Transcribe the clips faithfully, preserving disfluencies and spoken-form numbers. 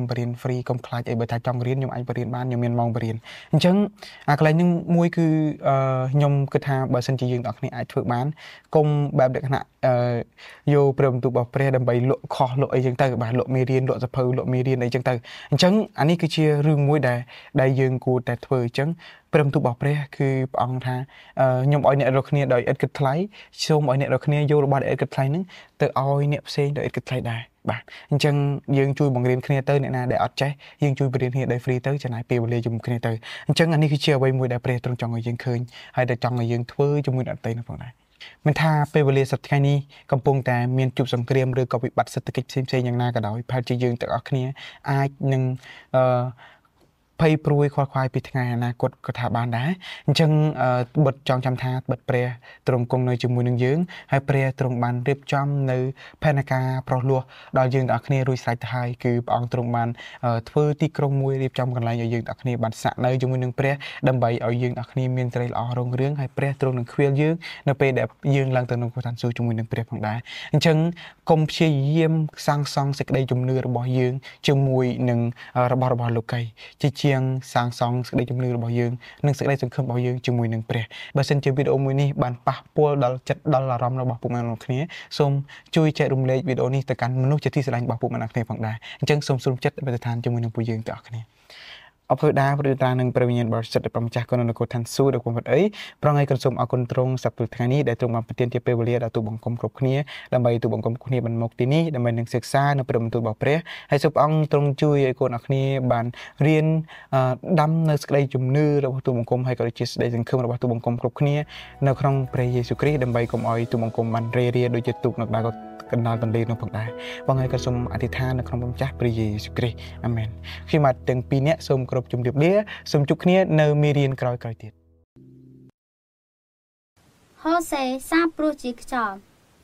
បរៀន free កុំខ្លាចអីបើថាចង់រៀនខ្ញុំអាចបរៀនបានខ្ញុំមានម៉ោងបរៀនអញ្ចឹងអាកន្លែងហ្នឹងមួយគឺខ្ញុំគិតថាបើសិនជាយើងទាំងអស់គ្នាអាចធ្វើបានកុំបែបលក្ខណៈអឺយកព្រះបន្ទូលរបស់ព្រះដើម្បីលក់ខុសលក់អីចឹងទៅបាទលក់មេរៀនលក់សភៅលក់មេរៀនអីចឹងទៅអញ្ចឹងអានេះគឺជារឿងមួយដែលដែលយើងគួរតែធ្វើអញ្ចឹងព្រះបន្ទូលរបស់ព្រះគឺព្រះអង្គថាខ្ញុំឲ្យអ្នករាល់គ្នាដោយឥតគិតថ្លៃសូមឲ្យអ្នករាល់គ្នាយករបស់ដែលឥតគិតថ្លៃហ្នឹងទៅឲ្យអ្នកផ្សេងដោយឥតគិតថ្លៃដែរបាទអញ្ចឹងយើងជួយបង្រៀនគ្នាទៅអ្នកណាដែលអត់ចេះយើងជួយបង្រៀនគ្នាដោយ free ទៅចំណាយពេលវេលាជាមួយគ្នាទៅអញ្ចឹងអានេះគឺជាអ្វីមួយដែលព្រះទ្រង់ចង់ឲ្យយើងឃើញហើយដែលចង់ឲ្យយើងធ្វើជាមួយអ្នកដទៃនោះផងដែរមិនថាពេលវេលាសប្តាហ៍នេះកំពុងតែមានជួបសង្គ្រាមឬក៏វិបត្តិសេដ្ឋកិច្ចផ្សេងៗយ៉ាងណាក៏ដោយប្រហែលជាយើងទាំងអស់គ្នាអាចនឹងអឺភ័យព្រួយខ្វល់ខ្វាយពីថ្ងៃអនាគតក៏ថាបានដែរអញ្ចឹងបិទចង់ចាំថាបិទព្រះទ្រង់គង់នៅជាមួយនឹងយើងហើយព្រះទ្រង់បានរៀបចំនៅផែនការប្រោះលោះដល់យើងទាំងអស់គ្នារួចស្រេចទៅហើយគឺព្រះអង្គទ្រង់បានធ្វើទីក្រុងមួយរៀបចំកន្លែងឲ្យយើងទាំងអស់គ្នាបានស្នាក់នៅជាមួយនឹងព្រះដើម្បីឲ្យយើងទាំងអស់គ្នាមានសេរីល្អរុងរឿងហើយព្រះទ្រង់នឹងខ្វៀលយើងនៅពេលដែលយើងឡើងទៅក្នុងឋានសួគ៌ជាមួយនឹងព្រះផងដែរអញ្ចឹងកុំព្យាយាមសាងសង់សេចក្តីជំនឿរបស់យើងជាមួយនឹងរបស់របស់លោកីជាជាងសាងសង់សេចក្តីជំនឿរបស់យើងនិងសេចក្តីសង្ឃឹមរបស់យើងជាមួយនឹងព្រះបើសិនជាវីដេអូមួយនេះបានប៉ះពាល់ដល់ចិត្តដល់អារម្មណ៍របស់ពុកម៉ែទាំងគ្នាសូមជួយចែករំលែកវីដេអូនេះទៅកាន់មនុស្សជាទីស្រឡាញ់របស់ពុកម៉ែទាំងគ្នាផងដែរអញ្ចឹងសូមសូមចិត្តបិទឋានជាមួយនឹងពួកយើងទាំងអស់គ្នាអបដាព្រឺតានឹងព្រះវិញ្ញាណបរិសុទ្ធព្រះម្ចាស់គុណនគរឋានសួគ៌ដ៏គង់វត្តអីប្រងឲ្យក្រុមសូមអរគុណទ្រង់សប្តាហ៍ថ្ងៃនេះដែលទ្រង់បានប្រទានជាពេលវេលាដល់ទូបង្គំគ្រប់គ្នាដើម្បីទូបង្គំគ្នាបានមកទីនេះដើម្បីនឹងសិក្សានៅព្រះបន្ទូលរបស់ព្រះហើយសូមព្រះអង្គទ្រង់ជួយឲ្យកូនអរគ្នាបានរៀនដាំនៅសេចក្តីជំនឿរបស់ទូបង្គំហើយក៏ដូចជាសេចក្តីសង្ឃឹមរបស់ទូបង្គំគ្រប់គ្នានៅក្នុងព្រះយេស៊ូវគ្រីស្ទដើម្បីកុំឲ្យទូបង្គំបានរេរាដូចជាទូកនៅដល់កណ្ដាលទន្លេនោះផងដែរបងហើយក៏សូមអធិដ្ឋាននៅក្នុងព្រះម្ចាស់ព្រះយេស៊ូវគ្រីស្ទអាមែនខ្ញុំបាទទាំងពីរនាក់សូមគោរពជំរាបលាសូមជួបគ្នានៅមេរៀនក្រោយៗទៀតហូសេសាព្រោះជាខ្យល់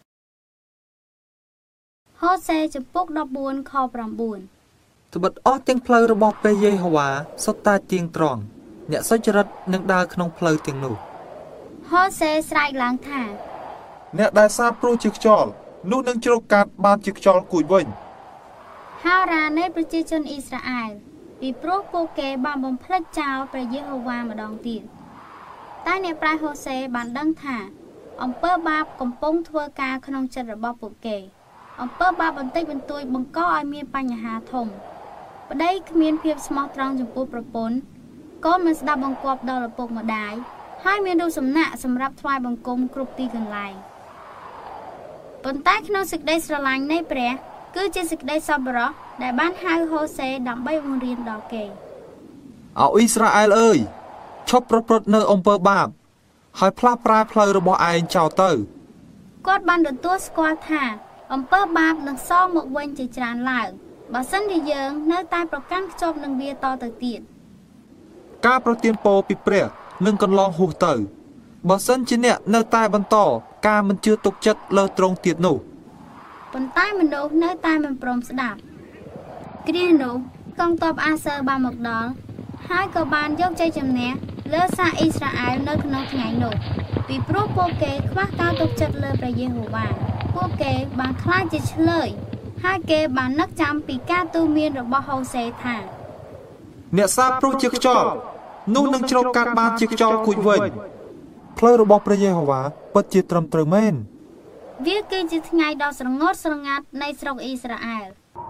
ហូសេចំពុកដប់បួនខប្រាំបួនត្បិតអស់ទាំងផ្លូវរបស់ព្រះយេហូវ៉ាសុទ្ធតែទៀងត្រង់អ្នកសុចរិតនឹងដើរក្នុងផ្លូវទាំងនោះហូសេស្រែកឡើងថាអ្នកដែលសាព្រោះជាខ្យល់នោះនឹងជ្រកកាត់បានជាខ្យល់គួយវិញហោរានៃប្រជាជនអ៊ីស្រាអែលពីព្រោះពួកគេបានបំភ្លេចចោលព្រះយេហូវ៉ាម្ដងទៀតតែអ្នកប្រាជ្ញហូសេបានដឹងថាអំពើបាបកំពុងធ្វើការក្នុងចិត្តរបស់ពួកគេអំពើបាបបន្តិចបន្តួចបង្កឲ្យមានបញ្ហាធំប្តីគ្មានភាពស្មោះត្រង់ចំពោះប្រពន្ធកូនមិនស្ដាប់បង្គាប់ដល់ឪពុកម្ដាយហើយមានរូបសំណាកសម្រាប់ថ្វាយបង្គំគ្រប់ទីកន្លែងប៉ុន្តែក្នុងសេចក្តីស្រឡាញ់នៃព្រះគឺជាសេចក្តីសប្បុរសដែលបានហៅហូសេដើម្បីបង្រៀនដល់គេអោអ៊ីស្រាអែលអើយឈប់ប្រព្រឹត្តនៅអំពើបាបហើយផ្លាស់ប្រែផ្លូវរបស់ឯងចោលទៅគាត់បានទទួលស្គាល់ថាអំពើបាបនឹងសងមកវិញជាច្រើនឡើងបើសិនជាយើងនៅតែប្រកាន់ខ្ជាប់នឹងវាតទៅទៀតការប្រទានពរពីព្រះនឹងកន្លងហួសទៅបើសិនជាអ្នកនៅតែបន្តការមិនជឿទុកចិត្តលើទ្រង់ទៀតនោះប៉ុន្តែមនុស្សនៅតែមិនព្រមស្ដាប់គ្រានោះកងទ័ពអាសឺបានមកដល់ហើយក៏បានយកជ័យជំនះលើសាសអ៊ីស្រាអែលនៅក្នុងថ្ងៃនោះពីព្រោះពួកគេខ្វះការទុកចិត្តលើព្រះយេហូវ៉ាពួកគេបានខ្លាចជាឆ្លើយហើយគេបាននឹកចាំពីការទូន្មានរបស់ហូសេថាអ្នកសាព្រោះជាខ្យល់នោះនឹងជ្រកកាត់បានជាខ្យល់គួចវិញផ្លូវរបស់ព្រះយេហូវ៉ាពិតជាត្រឹមត្រូវមែនវាគឺជាថ្ងៃដ៏ស្រងត់ស្រងាត់នៃស្រុកអ៊ីស្រាអែល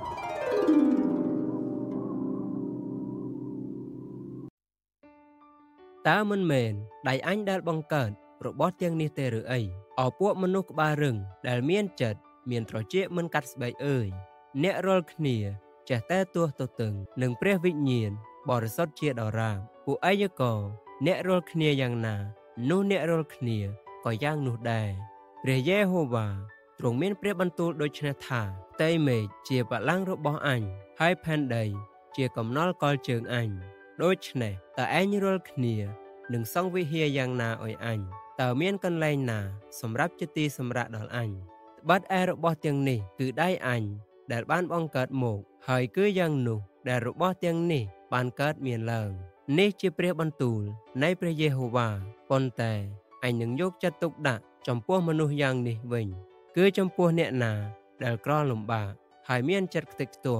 តើមិនមែនដៃអញដែលបង្កើតរបស់ទាំងនេះទេឬអីអោពួកមនុស្សក្បាលរឹងដែលមានចិត្តមានត្រចៀកមិនកាត់ស្បែកអើយអ្នករាល់គ្នាចេះតែទួសទទឹងនឹងព្រះវិញ្ញាណបរិសុទ្ធជាដរាបពួកឯងក៏អ្នករាល់គ្នាយ៉ាងណានោះអ្នករាល់គ្នាក៏យ៉ាងនោះដែរព្រះយេហូវ៉ាទ្រង់មានព្រះបន្ទូលដូចនេះថាផ្ទៃមេឃជាបល្ល័ង្ករបស់អញហើយផែនដីជាកំណល់កលជើងអញដូច្នេះតើឯងរាល់គ្នានឹងសង់វិហារយ៉ាងណាឲ្យអញតើមានកន្លែងណាសម្រាប់ជាទីសម្រាកដល់អញត្បិតឯរបស់ទាំងនេះគឺដៃអញដែលបានបង្កើតមកហើយគឺយ៉ាងនោះដែលរបស់ទាំងនេះបានកើតមានឡើងនេះជាព្រះបន្ទូលនៃព្រះយេហូវ៉ាប៉ុន្តែអញនឹងយកចិត្តទុកដាក់ចំពោះមនុស្សយ៉ាងនេះវិញគឺចំពោះអ្នកណាដែលក្រលំបាកហើយមានចិត្តខ្ទេចខ្ទាំ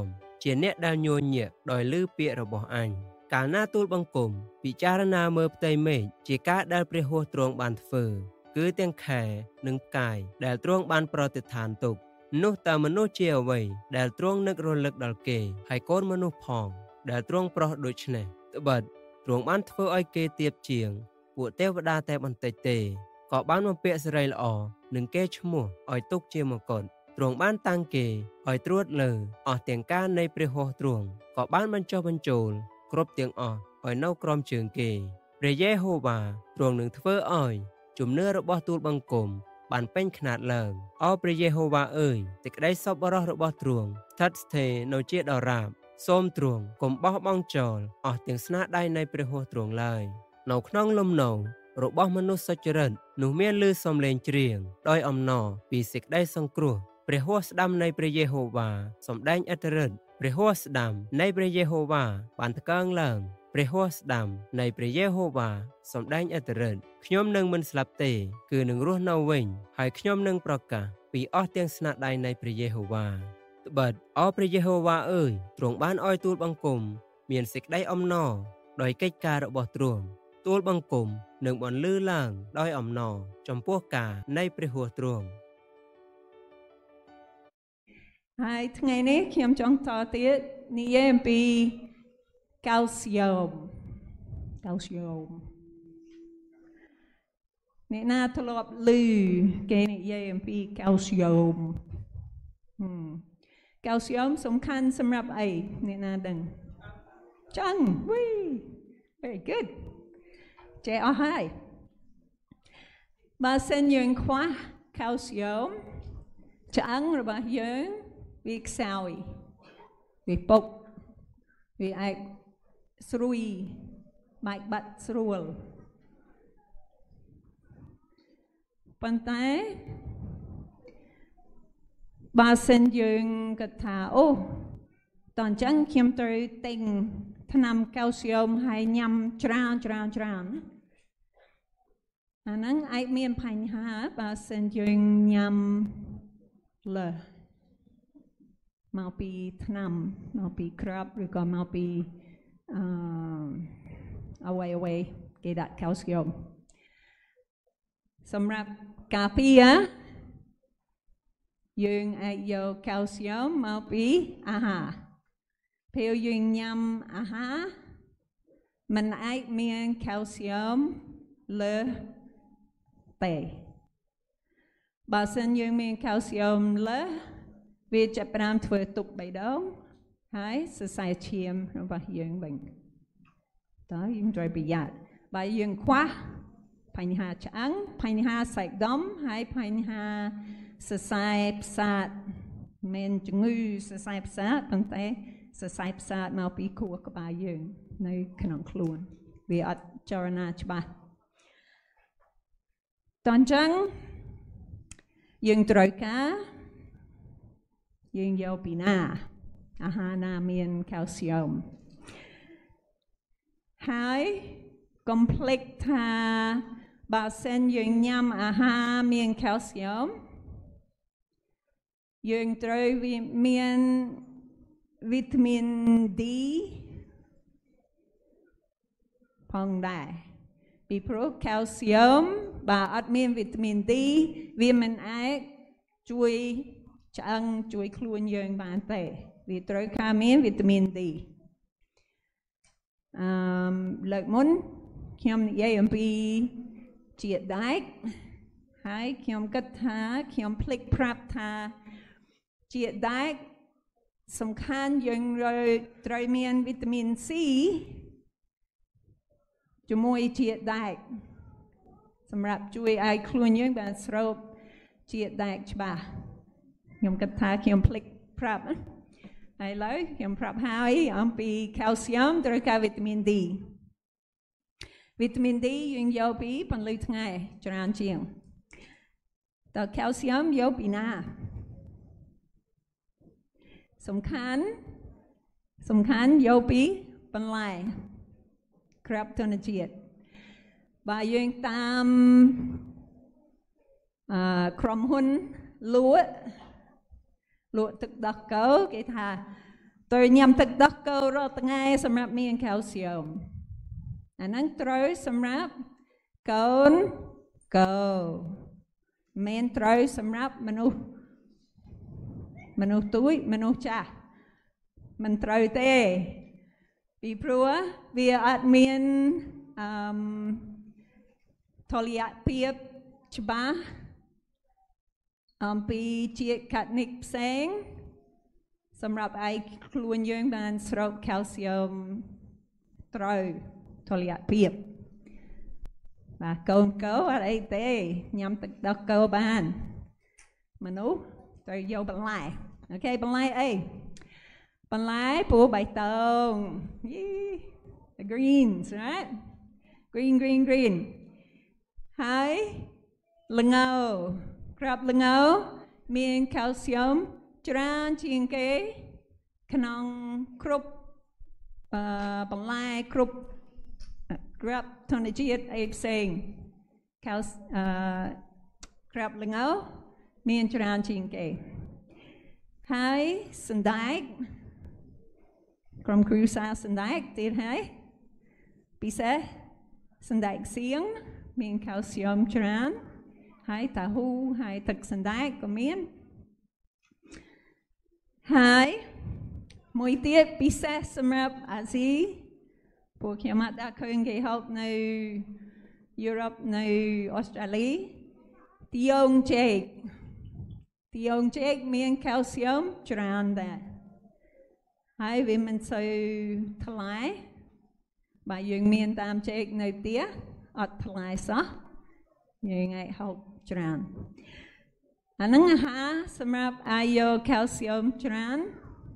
ជាអ្នកដែលញញែកដោយឮពាក្យរបស់អញកាលណាទូលបង្គំពិចារណាមើលផ្ទៃមេឃជាការដែលព្រះហស្ថទ្រង់បានធ្វើគឺទាំងខែនិងផ្កាយដែលទ្រង់បានប្រតិដ្ឋានទុកនោះតើមនុស្សជាអ្វីដែលទ្រង់នឹករលឹកដល់គេហើយកូនមនុស្សផងដែលទ្រង់ប្រោះដូច្នេះត្បិតទ្រង់បានធ្វើឲ្យគេទៀបជាងពួកទេវតាតែបន្តិចទេក៏បានបំពាក់សិរីល្អនិងគេឈ្មោះឲ្យទុកជាមកុដទ្រង់បានតាំងគេឲ្យត្រួតលើអស់ទាំងការនៃព្រះហស្ថទ្រង់ក៏បានបញ្ចុះបញ្ចូលគ្រប់ទាំងអស់ឲ្យនៅក្រោមជើងគេព្រះយេហូវ៉ាទ្រង់នឹងធ្វើឲ្យជំនឿរបស់ទូលបង្គំបានពេញខ្នាតឡើងអោព្រះយេហូវ៉ាអើយសេចក្តីសប្បុរសរបស់ទ្រង់ស្ថិតស្ថេរនៅជាដរាបសូមទ្រង់កុំបោះបង់ចោលអស់ទាំងស្នាដៃនៃព្រះហស្ថទ្រង់ឡើយនៅក្នុងលំនៅរបស់មនុស្សសុចរិតនោះមានឮសំឡេងច្រៀងដោយអំណរពីសេចក្តីសង្គ្រោះព្រះហស្ថស្ដាំនៃព្រះយេហូវ៉ាសម្ដែងឥទ្ធិឫទ្ធិព្រះហស្ថស្ដាំនៃព្រះយេហូវ៉ាបានថ្កើងឡើងព្រះហស្ថស្ដាំនៃព្រះយេហូវ៉ាសម្ដែងឥទ្ធិឫទ្ធិខ្ញុំនឹងមិនស្លាប់ទេគឺនឹងរស់នៅវិញហើយខ្ញុំនឹងប្រកាសពីអស់ទាំងស្នាដៃនៃព្រះយេហូវ៉ាត្បិតអោព្រះយេហូវ៉ាអើយទ្រង់បានឲ្យទូលបង្គំមានសេចក្តីអំណរដោយកិច្ចការរបស់ទ្រង់ទូលបង្គំនឹងបន្លឺឡើងដោយអំណរចំពោះការនៃព្រះហស្ថទ្រង់ហើយថ្ងៃនេះខ្ញុំចង់តទៀតនិយាយអំពីកាល់ស្យូមកាល់ស្យូមអ្នកណាធ្លាប់ឮគេនិយាយអំពីកាល់ស្យូមកាល់ស្យូមសំខាន់សម្រាប់អីអ្នកណាដឹងចឹង very good ចេះអស់ហើយបើសិនយើងខ្វះកាល់ស្យូមឆ្អឹងរបស់យើងវាខ្សោយវាពុកវាអាចស្រួយបែកបាត់ស្រួលប៉ុន្តែបើសិនយើងគិតថាអូតអញ្ចឹងខ្ញុំត្រូវទិញថ្នាំកាល់ស្យូមហើយញ៉ាំច្រើនច្រើនច្រើនអាហ្នឹងអាចមានបញ្ហាបើសិនយើងញ៉ាំលើមកពីថ្នាំមកពីក្របឬក៏មកពីអឺអ្វីអ្វីគេដាក់កាល់ស្យូមសម្រាប់កាពីយើងអាចយកកាល់ស្យូមមកពីអាហារពេលយើងញ៉ាំអាហារมันអាចមានកាល់ស្យូមលើទេបើសិនយើងមានកាល់ស្យូមលើវាចាប់ផ្ដើមធ្វើទុកបេះដូងហើយសរសៃឈាមរបស់យើងវិញតើយើងត្រូវប្រយ័ត្នបើយើងខ្វះបញ្ហាឆ្អឹងបញ្ហាសាច់ដុំហើយបញ្ហាសរសៃប្រសាទមិនជំងឺសរសៃប្រសាទប៉ុន្តែសរសៃប្រសាទមកពីខួរក្បាលយើងនៅក្នុងខ្លួនវាអត់ចរណាច្បាស់តអញ្ចឹងយើងត្រូវការយើងយកពីណាអាហារណាមានកាល់ស្យូមហើយកុំភ្លេចថាបើសិនយើងញ៉ាំអាហារមានកាល់ស្យូមយើងត្រូវមានវីតាមីន D ផងដែរពីព្រោះកាល់ស្យូមបើអត់មានវីតាមីន D វាមិនអាចជួយឆ្អឹងជួយខ្លួនយើងបានទេវាត្រូវការមានវីតាមីន D អឺលើកមុនខ្ញុំនិយាយអំពីជាតិដែកហើយខ្ញុំគិតថាខ្ញុំភ្លេចប្រាប់ថាជាតិដែកសំខាន់យើងត្រូវមានវីតាមីន C ជាមួយជាតិដែកសម្រាប់ជួយឲ្យខ្លួនយើងបានស្រូបជាតិដែកច្បាស់ខ្ញុំគិតថាខ្ញុំភ្លេចប្រាប់ហើយឥឡូវខ្ញុំប្រាប់ហើយអំពីកាល់ស្យូមត្រូវការវីតាមីន D វីតាមីន D យើងយកពីពន្លឺថ្ងៃច្រើនជាងតើកាល់ស្យូមយកពីណាសំខាន់សំខាន់យកពីបន្លែក្របធនជាតិបើយើងតាមអឺក្រុមហ៊ុនលក់លក់ទឹកដោះគោគេថា tôi nhằm thực đắc câu rồi từng ngày sầm rạp miên calcium anh năng trôi sầm rạp cồn câu men trôi sầm rạp menu menu túi menu cha mình trôi tê vì prua vì admin um, tholiat piep chba um, vì chiết cắt nick sángสำหรับไอ้คล้วนยืงบานสโรแคลเซียมตรอยทอลิอาเปียบvà câu câu ở đây tê nhắm tự đọc câu bàn mà nú rồi vô bàn lại ok bàn lại ấy bàn lại bố bài tông yeah. The greens right green green green hai lưng ngầu crab lưng ngầu miếng calcium tràn chiên kế khả năng cướp bằng lai cướp grab thằng này chiết ai xem cao grab lưng áo miền tràn chiên kế hai sân đáy cầm cruisa sân đáy tiền hai bị xe sân đáy xiếng miền calcium tràn hai tà hu hai thực sân đáy của miền hai mùi tiết bí xe xâm rập à gì bộ kia mặt đã khuyên gây học nơi Europe nơi Australia tiong chêch tiong chêch miếng calcium tràn đà hai vì mình xây thật lái bà dương miếng tam chêch nơi tía ọt thật lái xó như ngày học tràn anang ha samrap ayo calcium tràn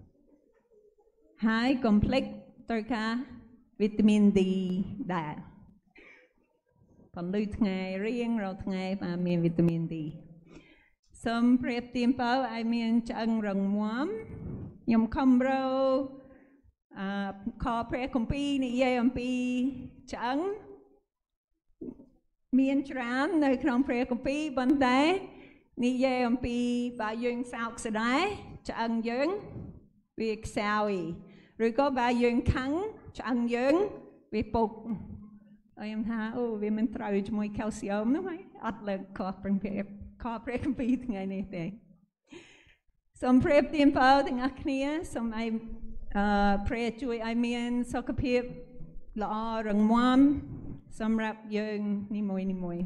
hai complex torka vitamin D đa còn lưu ngày riêng rồi ngày mà miền vitamin D some prep tiêm bao ai miền chân rồng muỗng nhom không râu kho prep công ty này dây công ty chân miền tràn nơi trong prep công ty bên đây ni dây ông pi bà dương sao sẽ đái cho ăn dưỡng việc sao ý rồi có bà dương khắng cho ăn dưỡng việc phục em tha ô vì mình trâu cho mùi calcium đúng không ắt là có prep có prep pi ngày này thế some prep tiêm bao thì ngắt nia some ai prep chui ai miên so cái phép lọ rừng muam some rap dương ni mùi ni mùi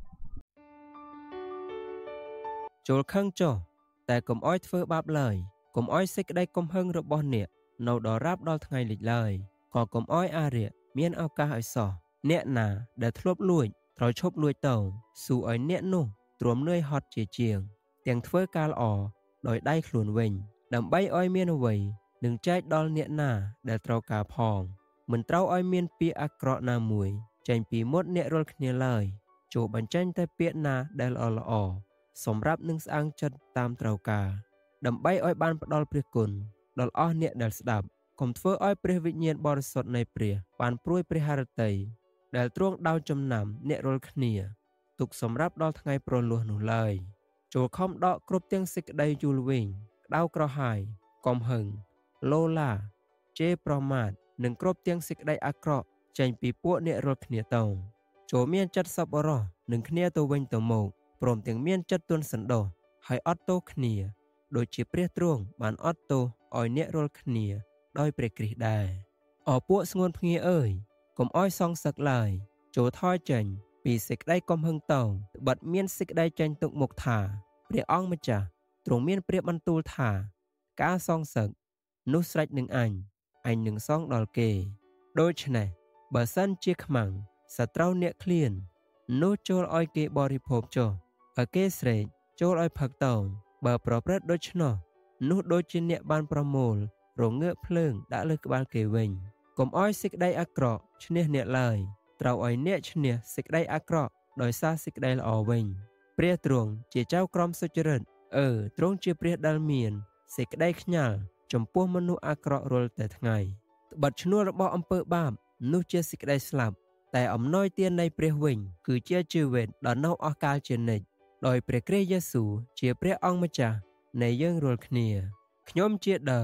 ចូលខឹងចុះតែកុំអោយធ្វើបាបឡើយកុំអោយសេចក្តីកំហឹងរបស់អ្នកនៅដល់រាប់ដល់ថ្ងៃលិចឡើយក៏កុំអោយអារក្សមានឱកាសឲ្យសោះអ្នកណាដែលធ្លាប់លួចត្រូវឈប់លួចទៅស៊ូឲ្យអ្នកនោះទ្រាំនឿយហត់ជាជាងទាំងធ្វើការល្អដោយដៃខ្លួនវិញដើម្បីឲ្យមានអ្វីនឹងចែកដល់អ្នកណាដែលត្រូវការផងមិនត្រូវឲ្យមានពាក្យអាក្រក់ណាមួយចេញពីមាត់អ្នករាល់គ្នាឡើយចូលបញ្ចេញតែពាក្យណាដែលល្អល្អសម្រាប់នឹងស្អាងចិត្តតាមត្រូវការដើម្បីឲ្យបានផ្ដល់ព្រះគុណដល់អស់អ្នកដែលស្ដាប់កុំធ្វើឲ្យព្រះវិញ្ញាណបរិសុទ្ធនៃព្រះបានព្រួយព្រះハរតីដែលទ្រង់ដោតចំណាំអ្នករាល់គ្នាទុកសម្រាប់ដល់ថ្ងៃប្រលោះនោះឡើយចូលខំដកគ្រប់ទាំងសេចក្តីយល់វិញក្តៅក្រហាយកំហឹងលោឡាជេរប្រមាថនិងគ្រប់ទាំងសេចក្តីអាក្រក់ចេញពីពួកអ្នករាល់គ្នាទៅចូលមានចិត្តសប្បុរសនឹងគ្នាទៅវិញទៅមកព្រមទាំងមានចិត្តទន់សន្តោសហើយអត់ទោសគ្នាដូចជាព្រះទ្រង់បានអត់ទោសឲ្យអ្នករាល់គ្នាដោយព្រះគ្រីស្ទដែរអរពួកស្ងួនភ្ងាអើយកុំអោយសងសឹកឡើយចូលថយចេញពីសេចក្តីកំហឹងតោងត្បិតមានសេចក្តីចេញទុកមុខថាព្រះអង្គម្ចាស់ទ្រង់មានព្រះបន្ទូលថាការសងសឹកនោះស្រេចនឹងអញអញនឹងសងដល់គេដូច្នេះបើសិនជាខ្មាំងសត្រូវអ្នកឃ្លាននោះចូលឲ្យគេបរិភោគចុះឲ្យគេស្រែកចូលឲ្យផឹកតោងបើប្រព្រឹត្តដូច្នោះនោះដូចជាអ្នកបានប្រមូលរងើកភ្លើងដាក់លើក្បាលគេវិញកុំឲ្យសេចក្តីអាក្រក់ឈ្នះអ្នកឡើយត្រូវឲ្យអ្នកឈ្នះសេចក្តីអាក្រក់ដោយសារសេចក្តីល្អវិញព្រះទ្រង់ជាចៅក្រមសុចរិតអឺទ្រង់ជាព្រះដែលមានសេចក្តីខ្ញាល់ចំពោះមនុស្សអាក្រក់រាល់តែថ្ងៃត្បិតឈ្នួលរបស់អំពើបាបនោះជាសេចក្តីស្លាប់តែអំណោយទាននៃព្រះវិញគឺជាជីវិតដ៏នៅអស់កលជានិច្ចដោយព្រះគ្រីស្ទយេស៊ូវជាព្រះអង្គម្ចាស់នៃយើងរាល់គ្នាខ្ញុំជាដើម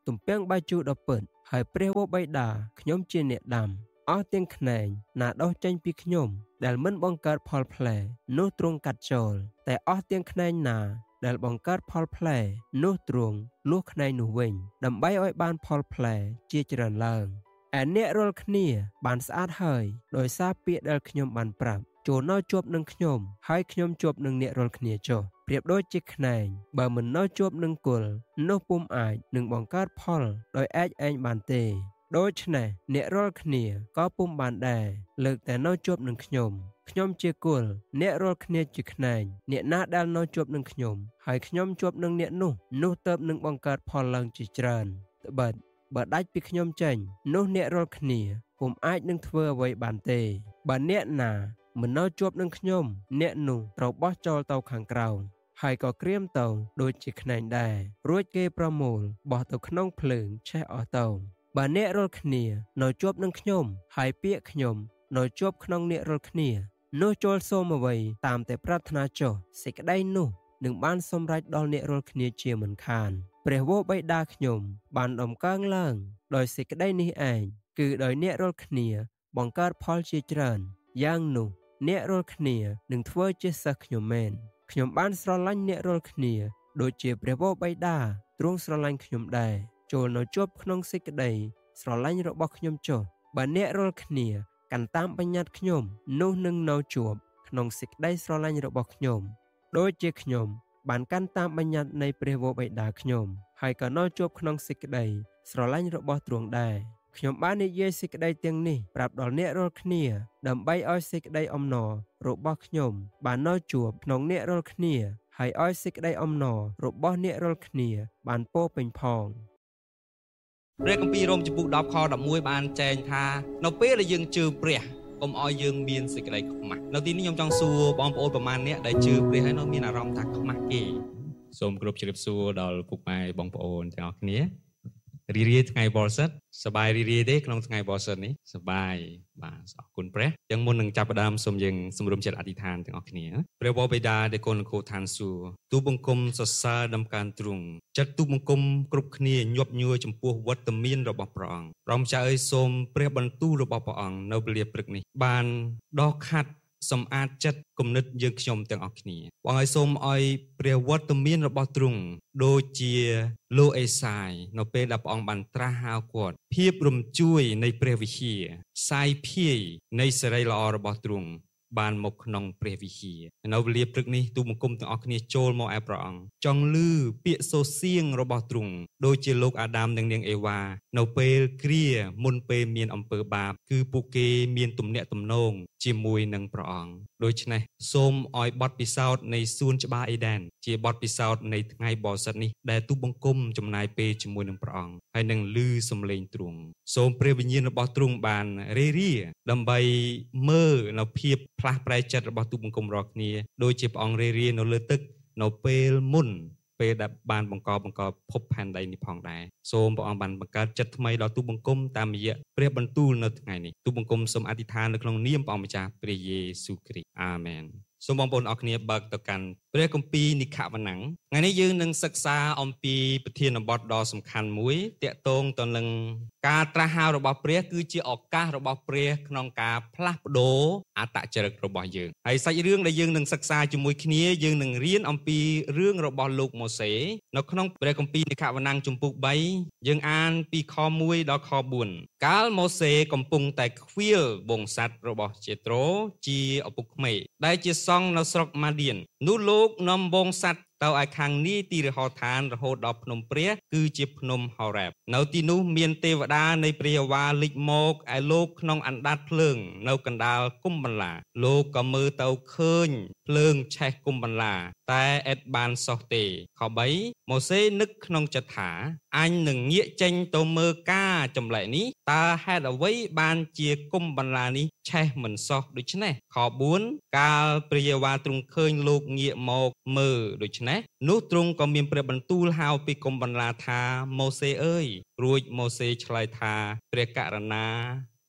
ទំពាំងបាយជូរដ៏ពិតហើយព្រះវរបិតាខ្ញុំជាអ្នកដាំអស់ទាំងខ្នែងណាដុះចេញពីខ្ញុំដែលមិនបង្កើតផលផ្លែនោះទ្រង់កាត់ចោលតែអស់ទាំងខ្នែងណាដែលបង្កើតផលផ្លែនោះទ្រង់លួសខ្នែងនោះវិញដើម្បីឲ្យបានផលផ្លែជាច្រើនឡើងឯអ្នករាល់គ្នាបានស្អាតហើយដោយសារពាក្យដែលខ្ញុំបានប្រាប់ចូលនៅជាប់នឹងខ្ញុំហើយខ្ញុំជាប់នឹងអ្នករាល់គ្នាចុះប្រៀបដូចជាខ្នែងបើមិននៅជាប់នឹងគល់នោះពុំអាចនឹងបង្កើតផលដោយឯកឯងបានទេដូច្នេះអ្នករាល់គ្នាក៏ពុំបានដែរលើកតែនៅជាប់នឹងខ្ញុំខ្ញុំជាគល់អ្នករាល់គ្នាជាខ្នែងអ្នកណាដែលនៅជាប់នឹងខ្ញុំហើយខ្ញុំជាប់នឹងអ្នកនោះនោះទៅនឹងបង្កើតផលឡើងជាច្រើនត្បិតបើដាច់ពីខ្ញុំចេញនោះអ្នករាល់គ្នាពុំអាចនឹងធ្វើអ្វីបានទេបើអ្នកណាមិននៅជាប់នឹងខ្ញុំអ្នកនោះត្រូវបោះចោលទៅខាងក្រោមហើយក៏ក្រៀមទៅដូចជាខ្នែងដែររួចគេប្រមូលបោះទៅក្នុងភ្លើងឆេះអស់ទៅបើអ្នករាល់គ្នានៅជាប់នឹងខ្ញុំហើយពាក្យខ្ញុំនៅជាប់ក្នុងអ្នករាល់គ្នានោះចូលសូមអ្វីតាមតែប្រាថ្នាចុះសេចក្តីនោះនឹងបានសម្រេចដល់អ្នករាល់គ្នាជាមិនខានព្រះវរបិតាខ្ញុំបានដំកើងឡើងដោយសេចក្តីនេះឯងគឺដោយអ្នករាល់គ្នាបង្កើតផលជាច្រើនយ៉ាងនោះអ្នករាល់គ្នានឹងធ្វើជាសិស្សខ្ញុំមែនខ្ញុំបានស្រឡាញ់អ្នករាល់គ្នាដូចជាព្រះវរបិតាទ្រង់ស្រឡាញ់ខ្ញុំដែរចូលនៅជាប់ក្នុងសេចក្តីស្រឡាញ់របស់ខ្ញុំចុះបើអ្នករាល់គ្នាកាន់តាមបញ្ញត្តិខ្ញុំនោះនឹងនៅជាប់ក្នុងសេចក្តីស្រឡាញ់របស់ខ្ញុំដូចជាខ្ញុំបានកាន់តាមបញ្ញត្តិនៃព្រះវរបិតាខ្ញុំហើយក៏នៅជាប់ក្នុងសេចក្តីស្រឡាញ់របស់ទ្រង់ដែរខ្ញុំបាននិយាយសេចក្តីទាំងនេះប្រាប់ដល់អ្នករាល់គ្នាដើម្បីឲ្យសេចក្តីអំណររបស់ខ្ញុំបាននៅជាប់ក្នុងអ្នករាល់គ្នាហើយឲ្យសេចក្តីអំណររបស់អ្នករាល់គ្នាបានពោពេញផងព្រះគម្ពីររ៉ូមចំពុកដប់ខដប់មួយបានចែងថានៅពេលដែលយើងជឿព្រះកុំឲ្យយើងមានសេចក្តីខ្មាស់នៅទីនេះខ្ញុំចង់សួរបងប្អូនប្រមាណអ្នកដែលជឿព្រះហើយនៅមានអារម្មណ៍ថាខ្មាស់គេសូមគោរពជម្រាបសួរដល់ពុកម៉ែបងប្អូនទាំងអស់គ្នារីរាយថ្ងៃបរិសុទ្ធសប្បាយរីរាយទេក្នុងថ្ងៃបរិសុទ្ធនេះសប្បាយបាទអរគុណព្រះទាំងមុននឹងចាប់ផ្ដើមសូមយើងសម្រុំចិត្តអធិដ្ឋានទាំងអស់គ្នាព្រះវរបិតាដែលគង់នៅគោឋានសួគ៌ទូបង្គំសរសើរដំកើងទ្រង់ចិត្តទូបង្គំគ្រប់គ្នាញាប់ញួរចំពោះវត្តមានរបស់ព្រះអង្គព្រះម្ចាស់អើយសូមព្រះបន្ទូលរបស់ព្រះអង្គនៅវេលាព្រឹកនេះបានដកខាត់សម្អាតចិត្តគំនិតយើងខ្ញុំទាំងអស់គ្នាបងឲ្យសូមឲ្យព្រះវត្តមានរបស់ទ្រង់ដូចជាលោកអេសាយនៅពេលដែលព្រះអង្គបានត្រាស់ហៅគាត់ភាពរំជួយនៃព្រះវិហារសាយភាយនៃសេរីល្អរបស់ទ្រង់បានមកក្នុងព្រះវិហារនៅវេលាព្រឹកនេះទូបង្គំទាំងអស់គ្នាចូលមកឯព្រះអង្គចង់ឮពាក្យសូរសៀងរបស់ទ្រង់ដូចជាលោកអាដាមនិងនាងអេវ៉ានៅពេលគ្រាមុនពេលមានអំពើបាបគឺពួកគេមានទំនាក់ទំនងជាមួយនឹងព្រះអង្គដូច្នេះសូមឲ្យបទពិសោធន៍នៃសួនច្បារអេដែនជាបទពិសោធន៍នៃថ្ងៃបរិសុទ្ធនេះដែលទូបង្គំចំណាយពេលជាមួយនឹងព្រះអង្គហើយនឹងឮសំឡេងទ្រង់សូមព្រះវិញ្ញាណរបស់ទ្រង់បានរេរាដើម្បីមើលនៅភាពផ្លាស់ប្រែចិត្តរបស់ទូបង្គំរាល់គ្នាដូចជាព្រះអង្គរេរានៅលើទឹកនៅពេលមុនពេលដែលបានបង្កបង្កភពផែនដីនេះផងដែរសូមព្រះអង្គបានបង្កើតចិត្តថ្មីដល់ទូបង្គំតាមរយៈព្រះបន្ទូលនៅថ្ងៃនេះទូបង្គំសូមអធិដ្ឋាននៅក្នុងនាមព្រះអង្គម្ចាស់ព្រះយេស៊ូវគ្រីស្ទអាមែនសូមបងប្អូនអរគ្នាបើកទៅកាន់ព្រះគម្ពីរនិខវណ្ណថ្ងៃនេះយើងនឹងសិក្សាអំពីប្រធានបទដ៏សំខាន់មួយទាក់ទងទៅនឹងការត្រាស់ហៅរបស់ព្រះគឺជាឱកាសរបស់ព្រះក្នុងការផ្លាស់ប្ដូរអត្តចរិតរបស់យើងហើយសាច់រឿងដែលយើងនឹងសិក្សាជាមួយគ្នាយើងនឹងរៀនអំពីរឿងរបស់លោកម៉ូសេនៅក្នុងព្រះគម្ពីរនិខវណ្ណជំពូកបីយើងអានពីខមួយដល់ខបួនកាលម៉ូសេកំពុងតែខ្វៀលបងស័តរបស់ជាត្រូជាឪពុកក្មេកដែលជាសង្ឃនៅស្រុកម៉ាឌៀននោះលោកនាំបងស័តទៅឲ្យខាងនីទីរហោឋានរហូតដល់ភ្នំព្រះគឺជាភ្នំហោរ៉ាបនៅទីនោះមានទេវតានៃព្រះយេហូវ៉ាលេចមកឯលោកក្នុងអណ្ដាតភ្លើងនៅកណ្ដាលគុម្បន្លាលោកក៏មើលទៅឃើញភ្លើងឆេះគុម្បន្លាតែឥតបានសោះទេខបីម៉ូសេនឹកក្នុងចិត្តថាអញនឹងងាកចេញទៅមើលការចម្លែកនេះតើហេតុអ្វីបានជាគុម្បន្លានេះឆេះមិនសោះដូច្នេះខបួនកាលព្រះយេហូវ៉ាទ្រង់ឃើញលោកងាកមកមើលដូច្នេះនោះទ្រង់ក៏មានព្រះបន្ទូលហៅពីគុម្បន្លាថាម៉ូសេអើយរួចម៉ូសេឆ្លើយថាព្រះករុណា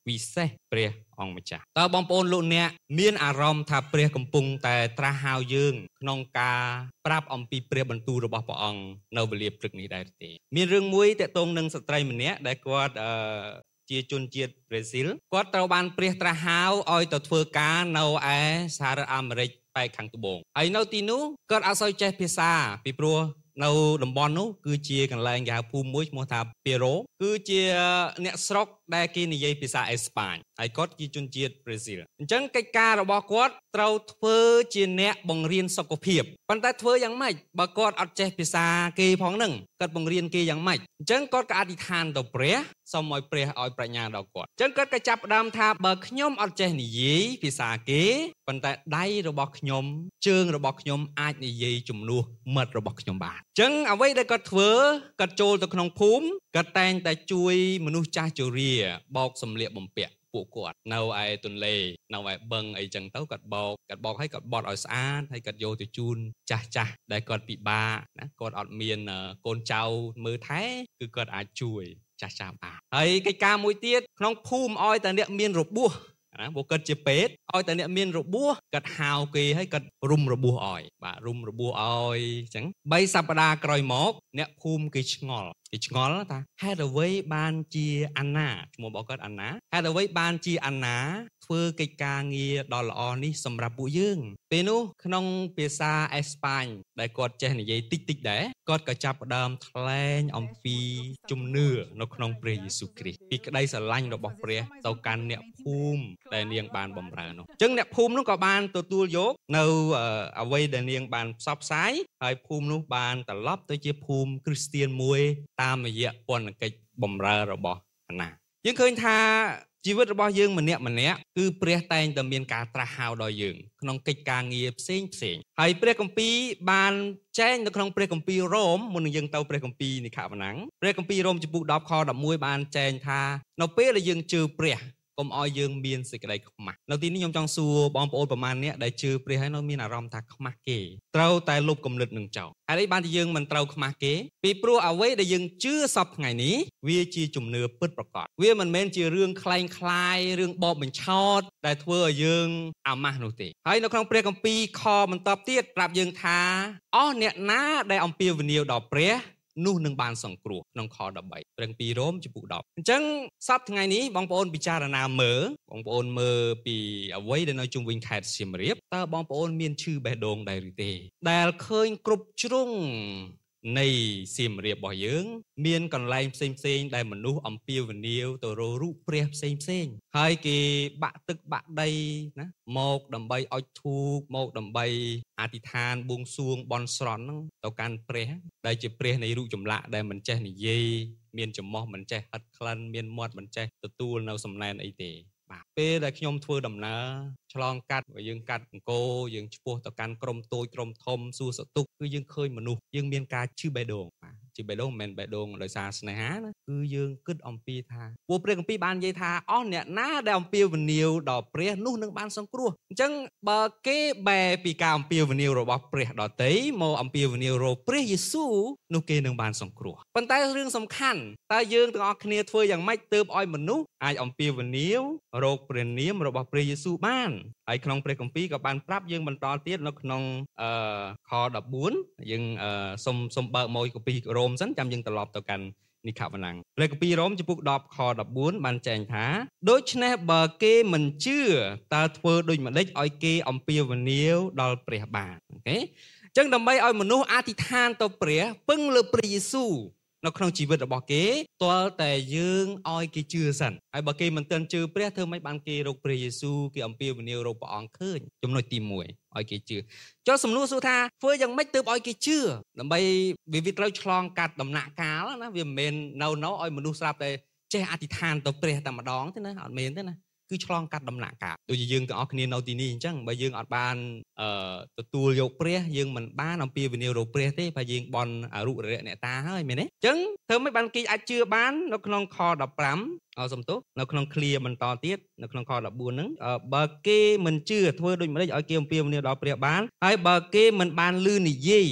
ពិសេសព្រះអង្គម្ចាស់តើបងប្អូនលោកអ្នកមានអារម្មណ៍ថាព្រះកំពុងតែត្រាស់ហៅយើងក្នុងការប្រាប់អំពីព្រះបន្ទូលរបស់ព្រះអង្គនៅវេលាព្រឹកនេះដែរទេមានរឿងមួយទាក់ទងនឹងស្ត្រីម្នាក់ដែលគាត់អឺជាជនជាតិប្រេស៊ីលគាត់ត្រូវបានព្រះត្រាស់ហៅឲ្យទៅធ្វើការនៅឯសហរដ្ឋអាមេរិកប៉ែកខាងត្បូងហើយនៅទីនោះគាត់អត់សូវចេះភាសាពីព្រោះនៅតំបន់នោះគឺជាកន្លែងគេហៅភូមិមួយឈ្មោះថាពេរ៉ូគឺជាអ្នកស្រុកដែលគេនិយាយភាសាអេស្ប៉ាញហើយគាត់ជាជនជាតិប្រេស៊ីលអញ្ចឹងកិច្ចការរបស់គាត់ត្រូវធ្វើជាអ្នកបង្រៀនសុខភាពប៉ុន្តែធ្វើយ៉ាងម៉េចបើគាត់អត់ចេះភាសាគេផងហ្នឹងគាត់បង្រៀនគេយ៉ាងម៉េចអញ្ចឹងគាត់ក៏អធិដ្ឋានទៅព្រះសូមឲ្យព្រះឲ្យប្រាជ្ញាដល់គាត់អញ្ចឹងគាត់ក៏ចាប់ផ្ដើមថាបើខ្ញុំអត់ចេះនិយាយភាសាគេប៉ុន្តែដៃរបស់ខ្ញុំជើងរបស់ខ្ញុំអាចនិយាយជំនួសមិត្តរបស់ខ្ញុំបានអញ្ចឹងអ្វីដែលគាត់ធ្វើគាត់ចូលទៅក្នុងភូមិគាត់តែងតែជួយមនុស្សចាស់ជរាបោកសម្លៀកបំពាក់ពួកគាត់នៅឯទន្លេនៅឯបឹងអីចឹងទៅគាត់បោកគាត់បោកឲ្យគាត់បត់ឲ្យស្អាតហើយគាត់យកទៅជូនចាស់ចាស់ដែលគាត់ពិបាកណាគាត់អត់មានកូនចៅមើលថែគឺគាត់អាចជួយចាស់ចាស់បានហើយកិច្ចការមួយទៀតក្នុងភូមិឲ្យតែអ្នកមានរបួសណាពួកគាត់ជាពេទ្យឲ្យតែអ្នកមានរបួសគាត់ហៅគេឲ្យគាត់រុំរបួសឲ្យបាទរុំរបួសឲ្យអញ្ចឹងបីសប្តាហ៍ក្រោយមកអ្នកភូមិគេឆ្ងល់គេឆ្ងល់ថាហេតុអ្វីបានជាអាណាឈ្មោះរបស់គាត់អាណាហេតុអ្វីបានជាអាណាធ្វើកិច្ចការងារដ៏ល្អនេះសម្រាប់ពួកយើងពេលនោះក្នុងភាសាអេស្ប៉ាញដែលគាត់ចេះនិយាយតិចតិចដែរគាត់ក៏ចាប់ផ្ដើមថ្លែងអំពីជំនឿនៅក្នុងព្រះយេស៊ូវគ្រីស្ទពីក្តីស្រឡាញ់របស់ព្រះទៅកាន់អ្នកភូមិដែលនាងបានបម្រើនោះអញ្ចឹងអ្នកភូមិនោះក៏បានទទួលយកនៅអ្វីដែលនាងបានផ្សព្វផ្សាយហើយភូមិនោះបានត្រឡប់ទៅជាភូមិគ្រីស្ទានមួយតាមរយៈពន្ធកិច្ចបម្រើរបស់អាណាយើងឃើញថាជីវិតរបស់យើងម្នាក់ម្នាក់គឺព្រះតែងតែមានការត្រាស់ហៅដល់យើងក្នុងកិច្ចការងារផ្សេងផ្សេងហើយព្រះគម្ពីរបានចែងនៅក្នុងព្រះគម្ពីររ៉ូមមុននឹងយើងទៅព្រះគម្ពីរនិខវណ្ណព្រះគម្ពីររ៉ូមចំពុកដប់ខដប់មួយបានចែងថានៅពេលដែលយើងជឿព្រះកុំឲ្យយើងមានសេចក្តីខ្មាស់នៅទីនេះខ្ញុំចង់សួរបងប្អូនប្រមាណអ្នកដែលជឿព្រះហើយនៅមានអារម្មណ៍ថាខ្មាស់គេត្រូវតែលុបគំនិតនឹងចោលហើយបានជាយើងមិនត្រូវខ្មាស់គេពីព្រោះអ្វីដែលយើងជឿសពថ្ងៃនេះវាជាជំនឿពិតប្រាកដវាមិនមែនជារឿងคล้ายคล้ายរឿងបបបញ្ឆោតដែលធ្វើឲ្យយើងអាម៉ាស់នោះទេហើយនៅក្នុងព្រះគម្ពីរខបន្តទៀតប្រាប់យើងថាអស់អ្នកណាដែលអំពាវនាវដល់ព្រះនោះនឹងបានសង្គ្រោះក្នុងខដប់បីព្រះគម្ពីររ៉ូមចំពុកដប់អញ្ចឹងសប្តាហ៍ថ្ងៃនេះបងប្អូនពិចារណាមើលបងប្អូនមើលពីអ្វីដែលនៅជុំវិញខេត្តសៀមរាបតើបងប្អូនមានឈឺបេះដូងដែរឬទេដែលឃើញគ្រប់ជ្រុងនៃសៀមរាបរបស់យើងមានកន្លែងផ្សេងផ្សេងដែលមនុស្សអំពាវនាវទៅរករូបព្រះផ្សេងផ្សេងហើយគេបាក់ទឹកបាក់ដីណាមកដើម្បីអុជធូបមកដើម្បីអធិដ្ឋានបួងសួងបន់ស្រន់ហ្នឹងទៅកាន់ព្រះដែលជាព្រះនៃរូបចម្លាក់ដែលមិនចេះនិយាយមានចំោះមិនចេះហិតក្លិនមានមាត់មិនចេះទទួលនៅសំណែនអីទេបាទពេលដែលខ្ញុំធ្វើដំណើរឆ្លងកាត់យើងកាត់អង្គរយើងឆ្ពោះទៅកាន់ក្រុមតូចក្រុមធំសួរសតុកគឺយើងឃើញមនុស្សយើងមានការឈឺបេះដូងបាទឈឺបេះដូងមិនមែនបេះដូងដោយសារស្នេហាណាគឺយើងគិតអំពីថាពួកព្រះគម្ពីរបាននិយាយថាអស់អ្នកណាដែលអំពាវនាវដល់ព្រះនោះនឹងបានសង្គ្រោះអញ្ចឹងបើគេបែរពីការអំពាវនាវរបស់ព្រះដទៃមកអំពាវនាវរកព្រះយេស៊ូវនោះគេនឹងបានសង្គ្រោះប៉ុន្តែរឿងសំខាន់តើយើងទាំងអស់គ្នាធ្វើយ៉ាងម៉េចទើបឲ្យមនុស្សអាចអំពាវនាវរកព្រះនាមរបស់ព្រះយេស៊ូវបានហើយក្នុងព្រះគម្ពីរក៏បានប្រាប់យើងបន្តទៀតនៅក្នុងអឺខដប់បួនយើងអឺសុំសុំបើកមកគម្ពីររ៉ូមសិនចាំយើងត្រឡប់ទៅកាន់និខវណ្ណព្រះគម្ពីររ៉ូមចំពុកដប់ខដប់បួនបានចែងថាដូច្នេះបើគេមិនជឿតើធ្វើដូចម្ដេចឲ្យគេអំពាវនាវដល់ព្រះបានអូខេអញ្ចឹងដើម្បីឲ្យមនុស្សអធិដ្ឋានទៅព្រះពឹងលើព្រះយេស៊ូវនៅក្នុងជីវិតរបស់គេទាល់តែយើងឲ្យគេជឿសិនហើយបើគេមិនទាន់ជឿព្រះធ្វើម៉េចបានគេរកព្រះយេស៊ូវគេអំពាវនាវរកព្រះអង្គឃើញចំណុចទីមួយឲ្យគេជឿចុះសំណួរសួរថាធ្វើយ៉ាងម៉េចទើបឲ្យគេជឿដើម្បីវាវាត្រូវឆ្លងកាត់ដំណាក់កាលណាវាមិនមែននៅនៅឲ្យមនុស្សស្រាប់តែចេះអធិដ្ឋានទៅព្រះតែម្ដងទេណាអត់មែនទេណាគឺឆ្លងកាត់ដំណាក់កាលដូចជាយើងទាំងអស់គ្នានៅទីនេះអញ្ចឹងបើយើងអត់បានអឺទទួលយកព្រះយើងមិនបានអំពាវនាវរកព្រះទេបើយើងបន់អរុរៈអ្នកតាហើយមែនទេអញ្ចឹងធ្វើម៉េចបានគេអាចជឿបាននៅក្នុងខដប់ប្រាំអសំទោសនៅក្នុងឃ្លាបន្តទៀតនៅក្នុងខដប់បួនហ្នឹងបើគេមិនជឿធ្វើដូចម្ដេចឲ្យគេអំពាវនាវដល់ព្រះបានហើយបើគេមិនបានលឺនិយាយ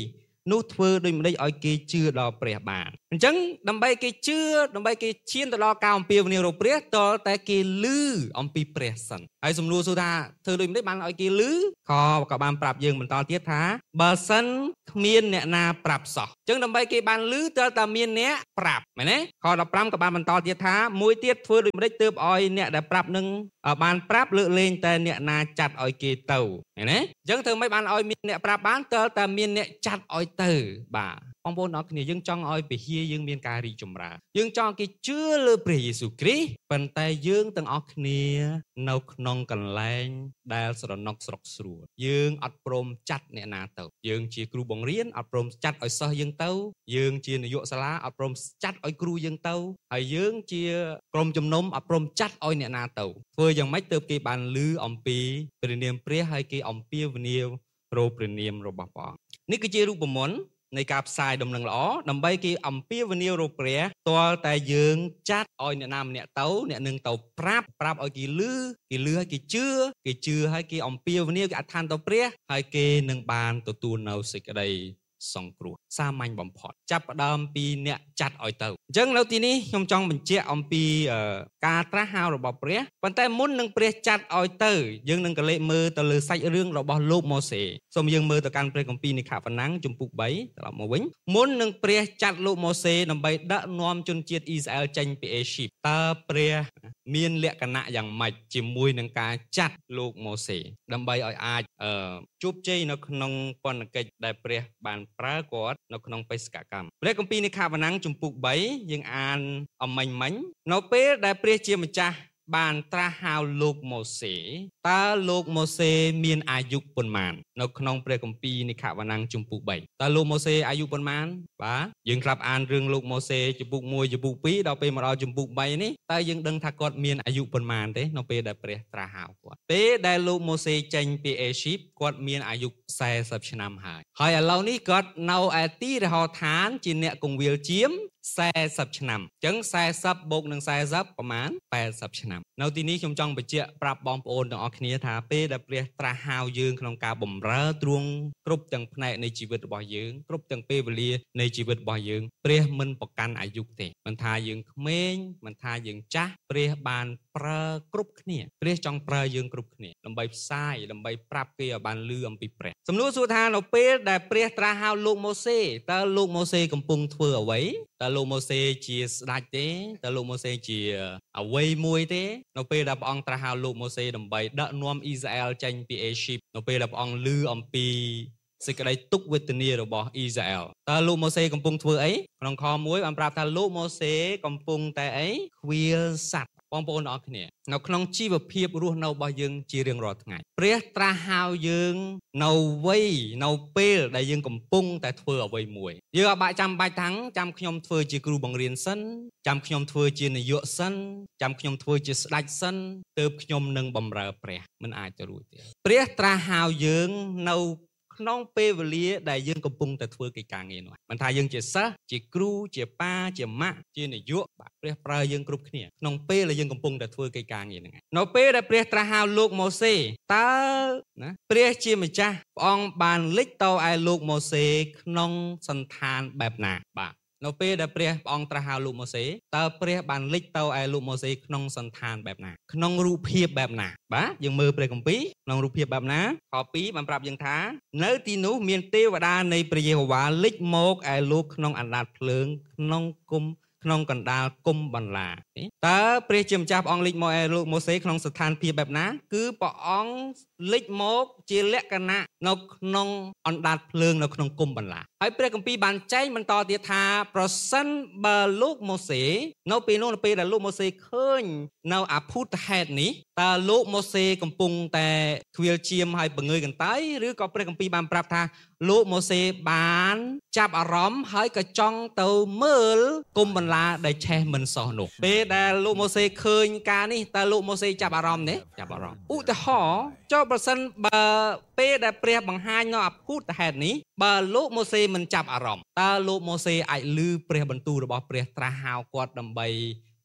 នោះធ្វើដោយមិនដេចឲ្យគេជឿដល់ព្រះបានអញ្ចឹងដើម្បីគេជឿដើម្បីគេឈានទៅដល់ការអំពាវនាវរកព្រះតលតែគេឮអំពីព្រះសិនហើយសំណួរសួរថាធ្វើដោយមិនដេចបានឲ្យគេឮក៏ក៏បានប្រាប់យើងបន្តទៀតថាបើសិនគ្មានអ្នកណាប្រាប់សោះអញ្ចឹងដើម្បីគេបានឮតើតាមានអ្នកប្រាប់មែនទេខដប់ប្រាំក៏បានបន្តទៀតថាមួយទៀតធ្វើដោយមិនដេចទើបឲ្យអ្នកដែលប្រាប់នឹងបានប្រាប់លើកលែងតែអ្នកណាចាត់ឲ្យគេទៅមែនទេអញ្ចឹងធ្វើមិនបានឲ្យមានអ្នកប្រាប់បានតើតាមានអ្នកចាត់ឲ្យទៅបាទបងប្អូនអរគ្នាយើងចង់ឲ្យពហិយើងមានការរីកចម្រើនយើងចង់គេជឿលើព្រះយេស៊ូវគ្រីស្ទប៉ុន្តែយើងទាំងអស់គ្នានៅក្នុងកន្លែងដែលស្រណុកស្រុកស្រួលយើងអត់ព្រមចាត់អ្នកណាទៅយើងជាគ្រូបង្រៀនអត់ព្រមចាត់ឲ្យសិស្សយើងទៅយើងជានាយកសាលាអត់ព្រមចាត់ឲ្យគ្រូយើងទៅហើយយើងជាក្រុមជំនុំអត់ព្រមចាត់ឲ្យអ្នកណាទៅធ្វើយ៉ាងម៉េចទើបគេបានឮអំពីព្រះនាមព្រះហើយគេអំពាវនាវរកព្រះនាមរបស់ព្រះអង្គនេះគឺជារូបមន្តនៃការផ្សាយដំណឹងល្អដើម្បីគេអំពាវនាវរកព្រះទាល់តែយើងចាត់ឲ្យអ្នកណាម្នាក់ទៅអ្នកនឹងទៅប្រាប់ប្រាប់ឲ្យគេឮគេឮឲ្យគេជឿគេជឿឲ្យគេអំពាវនាវគេអធិដ្ឋានទៅព្រះហើយគេនឹងបានទទួលនៅសេចក្តីសង្គ្រោះសាមញ្ញបំផុតចាប់ផ្ដើមពីអ្នកចាត់ឲ្យទៅអញ្ចឹងនៅទីនេះខ្ញុំចង់បញ្ជាក់អំពីការត្រាស់ហៅរបស់ព្រះប៉ុន្តែមុននឹងព្រះចាត់ឲ្យទៅយើងនឹងកលេចមើលទៅលើសាច់រឿងរបស់លោកម៉ូសេសូមយើងមើលទៅកាន់ព្រះគម្ពីរនិខវណ្ណាំងជំពូកបីត្រឡប់មកវិញមុននឹងព្រះចាត់លោកម៉ូសេដើម្បីដឹកនាំជនជាតិអ៊ីស្រាអែលចេញពីអេស៊ីបតើព្រះមានលក្ខណៈយ៉ាងម៉េចជាមួយនឹងការចាត់លោកម៉ូសេដើម្បីឲ្យអាចជោគជ័យនៅក្នុងពន្ធកិច្ចដែលព្រះបានប្រើគាត់នៅក្នុងបេសកកម្មព្រះគម្ពីរនិខវណ្ណាំងជំពូកបីយើងអានអំមិញមិញនៅពេលដែលព្រះជាម្ចាស់បានត្រាស់ហៅលោកម៉ូសេតើលោកម៉ូសេមានអាយុប៉ុន្មាននៅក្នុងព្រះគម្ពីរនិខវណ្ណាំងជំពូកបីតើលោកម៉ូសេអាយុប៉ុន្មានបាទយើងក្រាប់អានរឿងលោកម៉ូសេជំពូកមួយជំពូកពីរដល់ពេលមកដល់ជំពូកបីនេះតើយើងដឹងថាគាត់មានអាយុប៉ុន្មានទេនៅពេលដែលព្រះត្រាស់ហៅគាត់ពេលដែលលោកម៉ូសេចេញពីអេស៊ីបគាត់មានអាយុសែសិបឆ្នាំហើយហើយឥឡូវនេះគាត់នៅឯទីរហោឋានជាអ្នកគង្វាលជាមសែសិបឆ្នាំអញ្ចឹងសែសិបបូកនឹងសែសិបប្រមាណប៉ែតសិបឆ្នាំនៅទីនេះខ្ញុំចង់បញ្ជាក់ប្រាប់បងប្អូនទាំងអស់គ្នាថាពេលដែលព្រះត្រាស់ហៅយើងក្នុងការបម្រើទ្រង់គ្រប់ទាំងផ្នែកនៃជីវិតរបស់យើងគ្រប់ទាំងពេលវេលានៃជីវិតរបស់យើងព្រះមិនប្រកាន់អាយុទេមិនថាយើងក្មេងមិនថាយើងចាស់ព្រះបានប្រើគ្រប់គ្នាព្រះចង់ប្រើយើងគ្រប់គ្នាដើម្បីផ្សាយដើម្បីប្រាប់គេឲ្យបានឮអំពីព្រះសំណួរសួរថានៅពេលដែលព្រះត្រាស់ហៅលោកម៉ូសេតើលោកម៉ូសេកំពុងធ្វើអ្វីតើលោកម៉ូសេជាស្ដេចទេតើលោកម៉ូសេជាអ្វីមួយទេនៅពេលដែលព្រះអង្គត្រាស់ហៅលោកម៉ូសេដើម្បីដឹកនាំអ៊ីស្រាអែលចេញពីអេស៊ីបនៅពេលដែលព្រះអង្គឮអំពីសេចក្តីទុក្ខវេទនារបស់អ៊ីស្រាអែលតើលោកម៉ូសេកំពុងធ្វើអីក្នុងខមួយបានប្រាប់ថាលោកម៉ូសេកំពុងតែអីខ្វៀលសត្វបងប្អូនទាំងអស់គ្នានៅក្នុងជីវភាពរស់នៅរបស់យើងជារៀងរាល់ថ្ងៃព្រះត្រាស់ហៅយើងនៅវ័យនៅពេលដែលយើងកំពុងតែធ្វើអ្វីមួយយើងអត់បាក់ចាំបាច់ថាំងចាំខ្ញុំធ្វើជាគ្រូបង្រៀនសិនចាំខ្ញុំធ្វើជានាយកសិនចាំខ្ញុំធ្វើជាស្ដេចសិនទើបខ្ញុំនឹងបម្រើព្រះមិនអាចទៅរួចទេព្រះត្រាស់ហៅយើងនៅក្នុងពេលវេលាដែលយើងកំពុងតែធ្វើកិច្ចការងារនោះមិនថាយើងជាសិស្សជាគ្រូជាប៉ាជាម៉ាក់ជានាយកបាទព្រះប្រើយើងគ្រប់គ្នាក្នុងពេលដែលយើងកំពុងតែធ្វើកិច្ចការងារហ្នឹងនៅពេលដែលព្រះត្រាស់ហៅលោកម៉ូសេតើណាព្រះជាម្ចាស់ព្រះអង្គបានលេចទៅឯលោកម៉ូសេក្នុងសន្តានបែបណាបាទនៅពេលដែលព្រះព្រះអង្គត្រាស់ហៅលោកម៉ូសេតើព្រះបានលេចទៅឯលោកម៉ូសេក្នុងសន្តានបែបណាក្នុងរូបភាពបែបណាបាទយើងមើលព្រះគម្ពីរក្នុងរូបភាពបែបណាខពីរបានប្រាប់យើងថានៅទីនោះមានទេវតានៃព្រះយេហូវ៉ាលេចមកឯលោកក្នុងអណ្ដាតភ្លើងក្នុងគុំក្នុងកណ្ដាលគុំបន្លាតើព្រះជាម្ចាស់ព្រះអង្គលេចមកឯលោកម៉ូសេក្នុងស្ថានភាពបែបណាគឺព្រះអង្គលេចមកជាលក្ខណៈនៅក្នុងអណ្ដាតភ្លើងនៅក្នុងគុំបន្លាហើយព្រះគម្ពីរបានចែងបន្តទៀតថាប្រសិនបើលោកម៉ូសេនៅពេលនោះនៅពេលដែលលោកម៉ូសេឃើញនៅអភូតហេតុនេះតើលោកម៉ូសេកំពុងតែខ្វៀលឈាមហើយបង្ងើយកន្តើយឬក៏ព្រះគម្ពីរបានប្រាប់ថាលោកម៉ូសេបានចាប់អារម្មណ៍ហើយក៏ចង់ទៅមើលគុំបន្លាដែលឆេះមិនសោះនោះពេលដែលលោកម៉ូសេឃើញការនេះតើលោកម៉ូសេចាប់អារម្មណ៍ទេចាប់អារម្មណ៍ឧទាហរណ៍ចុះប្រសិនបើពេលដែលព្រះបង្ហាញនៅអភូតហេតុនេះបើលោកម៉ូសេមិនចាប់អារម្មណ៍តើលោកម៉ូសេអាចឮព្រះបន្ទូលរបស់ព្រះត្រាស់ហៅគាត់ដើម្បី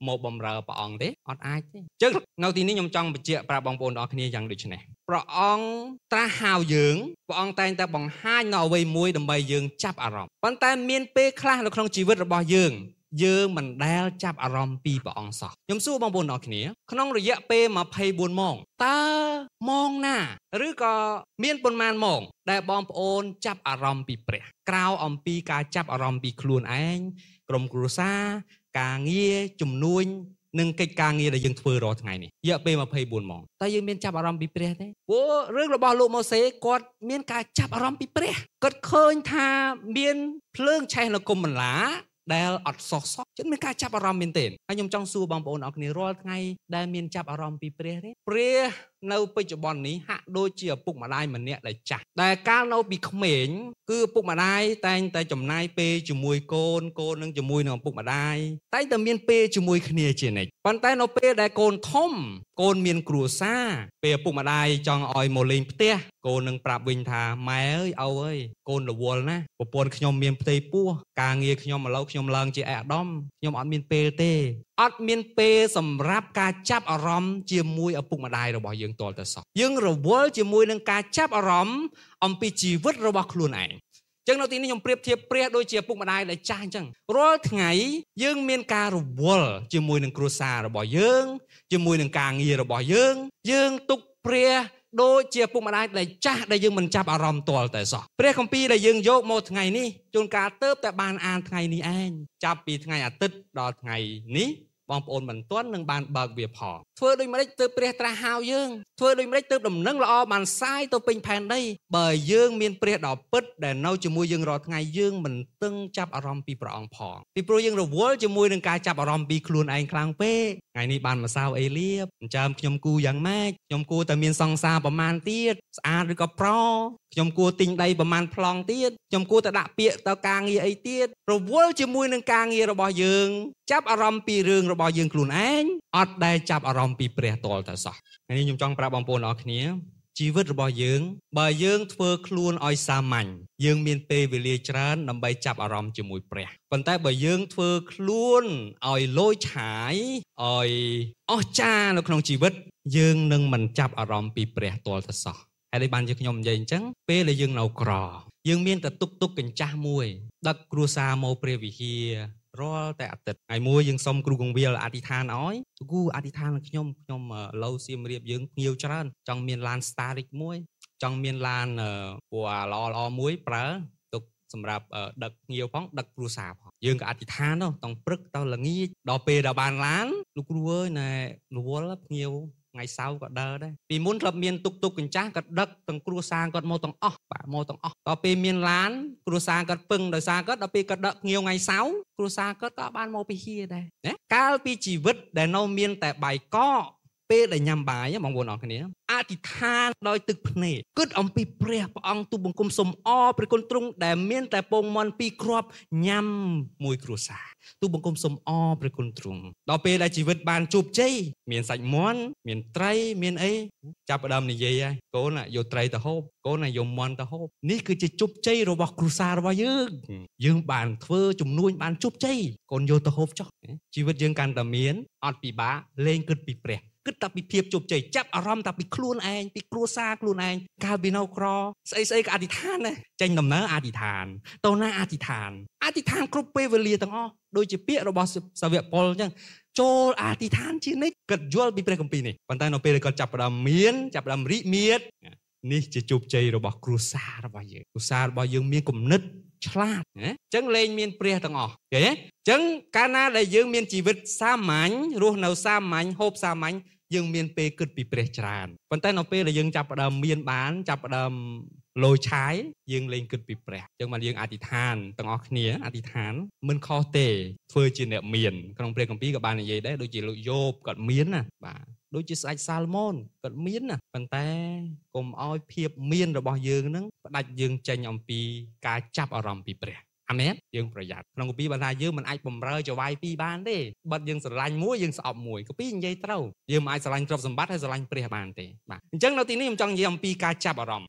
មកបំរើព្រះអង្គទេអត់អាចទេអញ្ចឹងនៅទីនេះខ្ញុំចង់បញ្ជាក់ប្រាប់បងប្អូនទាំងអស់គ្នាយ៉ាងដូចនេះព្រះអង្គត្រាស់ហៅយើងព្រះអង្គតែងតែបង្ហាញនៅអ្វីមួយដើម្បីយើងចាប់អារម្មណ៍ប៉ុន្តែមានពេលខ្លះនៅក្នុងជីវិតរបស់យើងយើងមិនដែលចាប់អារម្មណ៍ពីព្រះអង្គសោះខ្ញុំសួរបងប្អូនទាំងអស់គ្នាក្នុងរយៈពេលម្ភៃបួនម៉ោងតើម៉ោងណាឬក៏មានប៉ុន្មានម៉ោងដែលបងប្អូនចាប់អារម្មណ៍ពីព្រះក្រៅអំពីការចាប់អារម្មណ៍ពីខ្លួនឯងក្រុមគ្រួសារការងារជំនួញនិងកិច្ចការងារដែលយើងធ្វើរាល់ថ្ងៃនេះរយៈពេលម្ភៃបួនម៉ោងតើយើងមានចាប់អារម្មណ៍ពីព្រះទេព្រោះរឿងរបស់លោកម៉ូសេគាត់មានការចាប់អារម្មណ៍ពីព្រះគាត់ឃើញថាមានភ្លើងឆេះនៅគុំបន្លាដែលអត់សោះសោះចឹងមានការចាប់អារម្មណ៍មែនទេហើយខ្ញុំចង់សួរបងប្អូនអរគ្នារាល់ថ្ងៃដែលមានចាប់អារម្មណ៍ពីព្រះទេព្រះនៅបច្ចុប្បន្ននេះហាក់ដូចជាឪពុកម្ដាយម្នាក់ដែលចាស់ដែលកាលនៅពីក្មេងគឺឪពុកម្ដាយតែងតែចំណាយពេលជាមួយកូនកូននឹងជាមួយនឹងឪពុកម្ដាយតែងតែមានពេលជាមួយគ្នាជានិច្ចប៉ុន្តែនៅពេលដែលកូនធំកូនមានគ្រួសារពេលឪពុកម្ដាយចង់ឲ្យមកលេងផ្ទះកូននឹងប្រាប់វិញថាម៉ែអើយឪអើយកូនរវល់ណាប្រពន្ធខ្ញុំមានផ្ទៃពោះការងារខ្ញុំឥឡូវខ្ញុំឡើងជាឯកឧត្តមខ្ញុំអត់មានពេលទេអត់មានពេលសម្រាប់ការចាប់អារម្មណ៍ជាមួយឪពុកម្ដាយរបស់យើងទាល់តែសោះយើងរវល់ជាមួយនឹងការចាប់អារម្មណ៍អំពីជីវិតរបស់ខ្លួនឯងចឹងនៅទីនេះខ្ញុំប្រៀបធៀបព្រះដូចជាឪពុកម្ដាយដែលចាស់អញ្ចឹងរាល់ថ្ងៃយើងមានការរវល់ជាមួយនឹងគ្រួសាររបស់យើងជាមួយនឹងការងាររបស់យើងយើងទុកព្រះដូចជាឪពុកម្ដាយដែលចាស់ដែលយើងមិនចាប់អារម្មណ៍ទាល់តែសោះព្រះគម្ពីរដែលយើងយកមកថ្ងៃនេះជួនកាលទៅតែបានអានថ្ងៃនេះឯងចាប់ពីថ្ងៃអាទិត្យដល់ថ្ងៃនេះបងប្អូនមិនទាន់នឹងបានបើកវាផងធ្វើដូចម្ដេចទៅព្រះត្រាស់ហៅយើងធ្វើដូចម្ដេចទៅដំណឹងល្អបានសាយទៅពេញផែនដីបើយើងមានព្រះដ៏ពិតដែលនៅជាមួយយើងរាល់ថ្ងៃយើងមិនតឹងចាប់អារម្មណ៍ពីព្រះអង្គផងពីព្រោះយើងរវល់ជាមួយនឹងការចាប់អារម្មណ៍ពីខ្លួនឯងខ្លាំងពេកថ្ងៃនេះបានម្សៅអេលៀបអញ្ចឹងខ្ញុំគូយ៉ាងម៉េចខ្ញុំគួរតែមានសង្សារប្រមាណទៀតស្អាតឬក៏ប្រខ្ញុំគួរទិញដីប្រមាណប្លង់ទៀតខ្ញុំគួរតែដាក់ពាក្យទៅការងារអីទៀតរវល់ជាមួយនឹងការងាររបស់យើងចាប់អារម្មណ៍ពីរឿងរបស់យើងខ្លួនឯងអត់ដែលចាប់អារម្មណ៍ពីព្រះទាល់តែសោះថ្ងៃនេះខ្ញុំចង់ប្រាប់បងប្អូនអរគ្នាជីវិតរបស់យើងបើយើងធ្វើខ្លួនឲ្យសាមញ្ញយើងមានពេលវេលាច្រើនដើម្បីចាប់អារម្មណ៍ជាមួយព្រះប៉ុន្តែបើយើងធ្វើខ្លួនឲ្យលយឆាយឲ្យអស្ចារ្យនៅក្នុងជីវិតយើងនឹងមិនចាប់អារម្មណ៍ពីព្រះទាល់តែសោះហើយបានជាខ្ញុំនិយាយអញ្ចឹងពេលដែលយើងនៅក្រយើងមានតែទុកទុកកញ្ចាស់មួយដឹកគ្រួសារមកព្រះវិហាររាល់តែអាទិត្យហើយមួយយើងសុំគ្រូកងវិលអធិដ្ឋានឲ្យគ្រូអធិដ្ឋាននឹងខ្ញុំខ្ញុំឡូវសៀមរាបយើងភ្ញៀវច្រើនចង់មានឡាន Starik មួយចង់មានឡានពណ៌ល្អល្អមួយប្រើទុកសម្រាប់ដឹកភ្ញៀវផងដឹកគ្រួសារផងយើងក៏អធិដ្ឋានទៅតង់ព្រឹកទៅល្ងាចដល់ពេលដល់បានឡានលោកគ្រូអើយណែរវល់ភ្ញៀវថ្ងៃសៅរ៍ក៏ដើរដែរពីមុនធ្លាប់មានទុកទុកកញ្ចាស់ក៏ដឹកទាំងគ្រួសារគាត់មកទាំងអស់បាទមកទាំងអស់ដល់ពេលមានឡានគ្រួសារគាត់ពឹងដោយសារគាត់ដល់ពេលគាត់ដឹកភ្ញៀវថ្ងៃសៅរ៍គ្រួសារគាត់ក៏បានមកពីហៀដែរណាកាលពីជីវិតដែលនៅមានតែបាយកកពេលដែលញ៉ាំបាយបងប្អូនអរគ្នាអធិដ្ឋានដោយទឹកភ្នែកគិតអំពីព្រះព្រះអង្គទូបង្គំសូមអរព្រះគុណទ្រង់ដែលមានតែពងមាន់ពីរគ្រាប់ញ៉ាំមួយគ្រួសារទូបង្គំសូមអរព្រះគុណទ្រង់ដល់ពេលដែលជីវិតបានជោគជ័យមានសាច់មាន់មានត្រីមានអីចាប់ផ្ដើមនិយាយហើយកូនយកត្រីទៅហូបកូនយកមាន់ទៅហូបនេះគឺជាជោគជ័យរបស់គ្រួសាររបស់យើងយើងបានធ្វើជំនួញបានជោគជ័យកូនយកទៅហូបចុះជីវិតយើងកាន់តែមានអត់ពិបាកលែងគិតពីព្រះគិតតែពីភាពជោគជ័យចាប់អារម្មណ៍តែពីខ្លួនឯងពីគ្រួសារខ្លួនឯងកាលពីនៅក្រស្អីស្អីក៏អធិដ្ឋានដែរចេញដំណើរអធិដ្ឋានតើណាអធិដ្ឋានអធិដ្ឋានគ្រប់ពេលវេលាទាំងអស់ដូចជាពាក្យរបស់សាវកប៉ុលអញ្ចឹងចូលអធិដ្ឋានជានិច្ចគិតយល់ពីព្រះគម្ពីរនេះប៉ុន្តែនៅពេលដែលគាត់ចាប់ផ្ដើមមានចាប់ផ្ដើមរីកមាឌនេះជាជោគជ័យរបស់គ្រួសាររបស់យើងគ្រួសាររបស់យើងមានគំនិតឆ្លាតណាអញ្ចឹងលែងមានព្រះទាំងអស់ឃើញទេអញ្ចឹងកាលណាដែលយើងមានជីវិតសាមញ្ញរស់នៅសាមញ្ញហូបសាមញ្ញយើងមានពេលគិតពីព្រះច្រើនប៉ុន្តែនៅពេលដែលយើងចាប់ផ្ដើមមានបានចាប់ផ្ដើមលយឆាយយើងលែងគិតពីព្រះអញ្ចឹងបានយើងអធិដ្ឋានទាំងអស់គ្នាអធិដ្ឋានមិនខុសទេធ្វើជាអ្នកមានក្នុងព្រះគម្ពីរក៏បាននិយាយដែរដូចជាលោកយោបគាត់មានណាបាទដូចជាស្ដេចសាឡម៉ូនគាត់មានណាប៉ុន្តែកុំឲ្យភាពមានរបស់យើងនឹងផ្ដាច់យើងចេញអំពីការចាប់អារម្មណ៍ពីព្រះអាមែនយើងប្រយ័ត្នក្នុងគម្ពីរបានថាយើងមិនអាចបំរើចវាយពីរបានទេបិទយើងស្រឡាញ់មួយយើងស្អប់មួយគម្ពីរនិយាយត្រូវយើងមិនអាចស្រឡាញ់ទ្រព្យសម្បត្តិហើយស្រឡាញ់ព្រះបានទេបាទអញ្ចឹងនៅទីនេះខ្ញុំចង់និយាយអំពីការចាប់អារម្មណ៍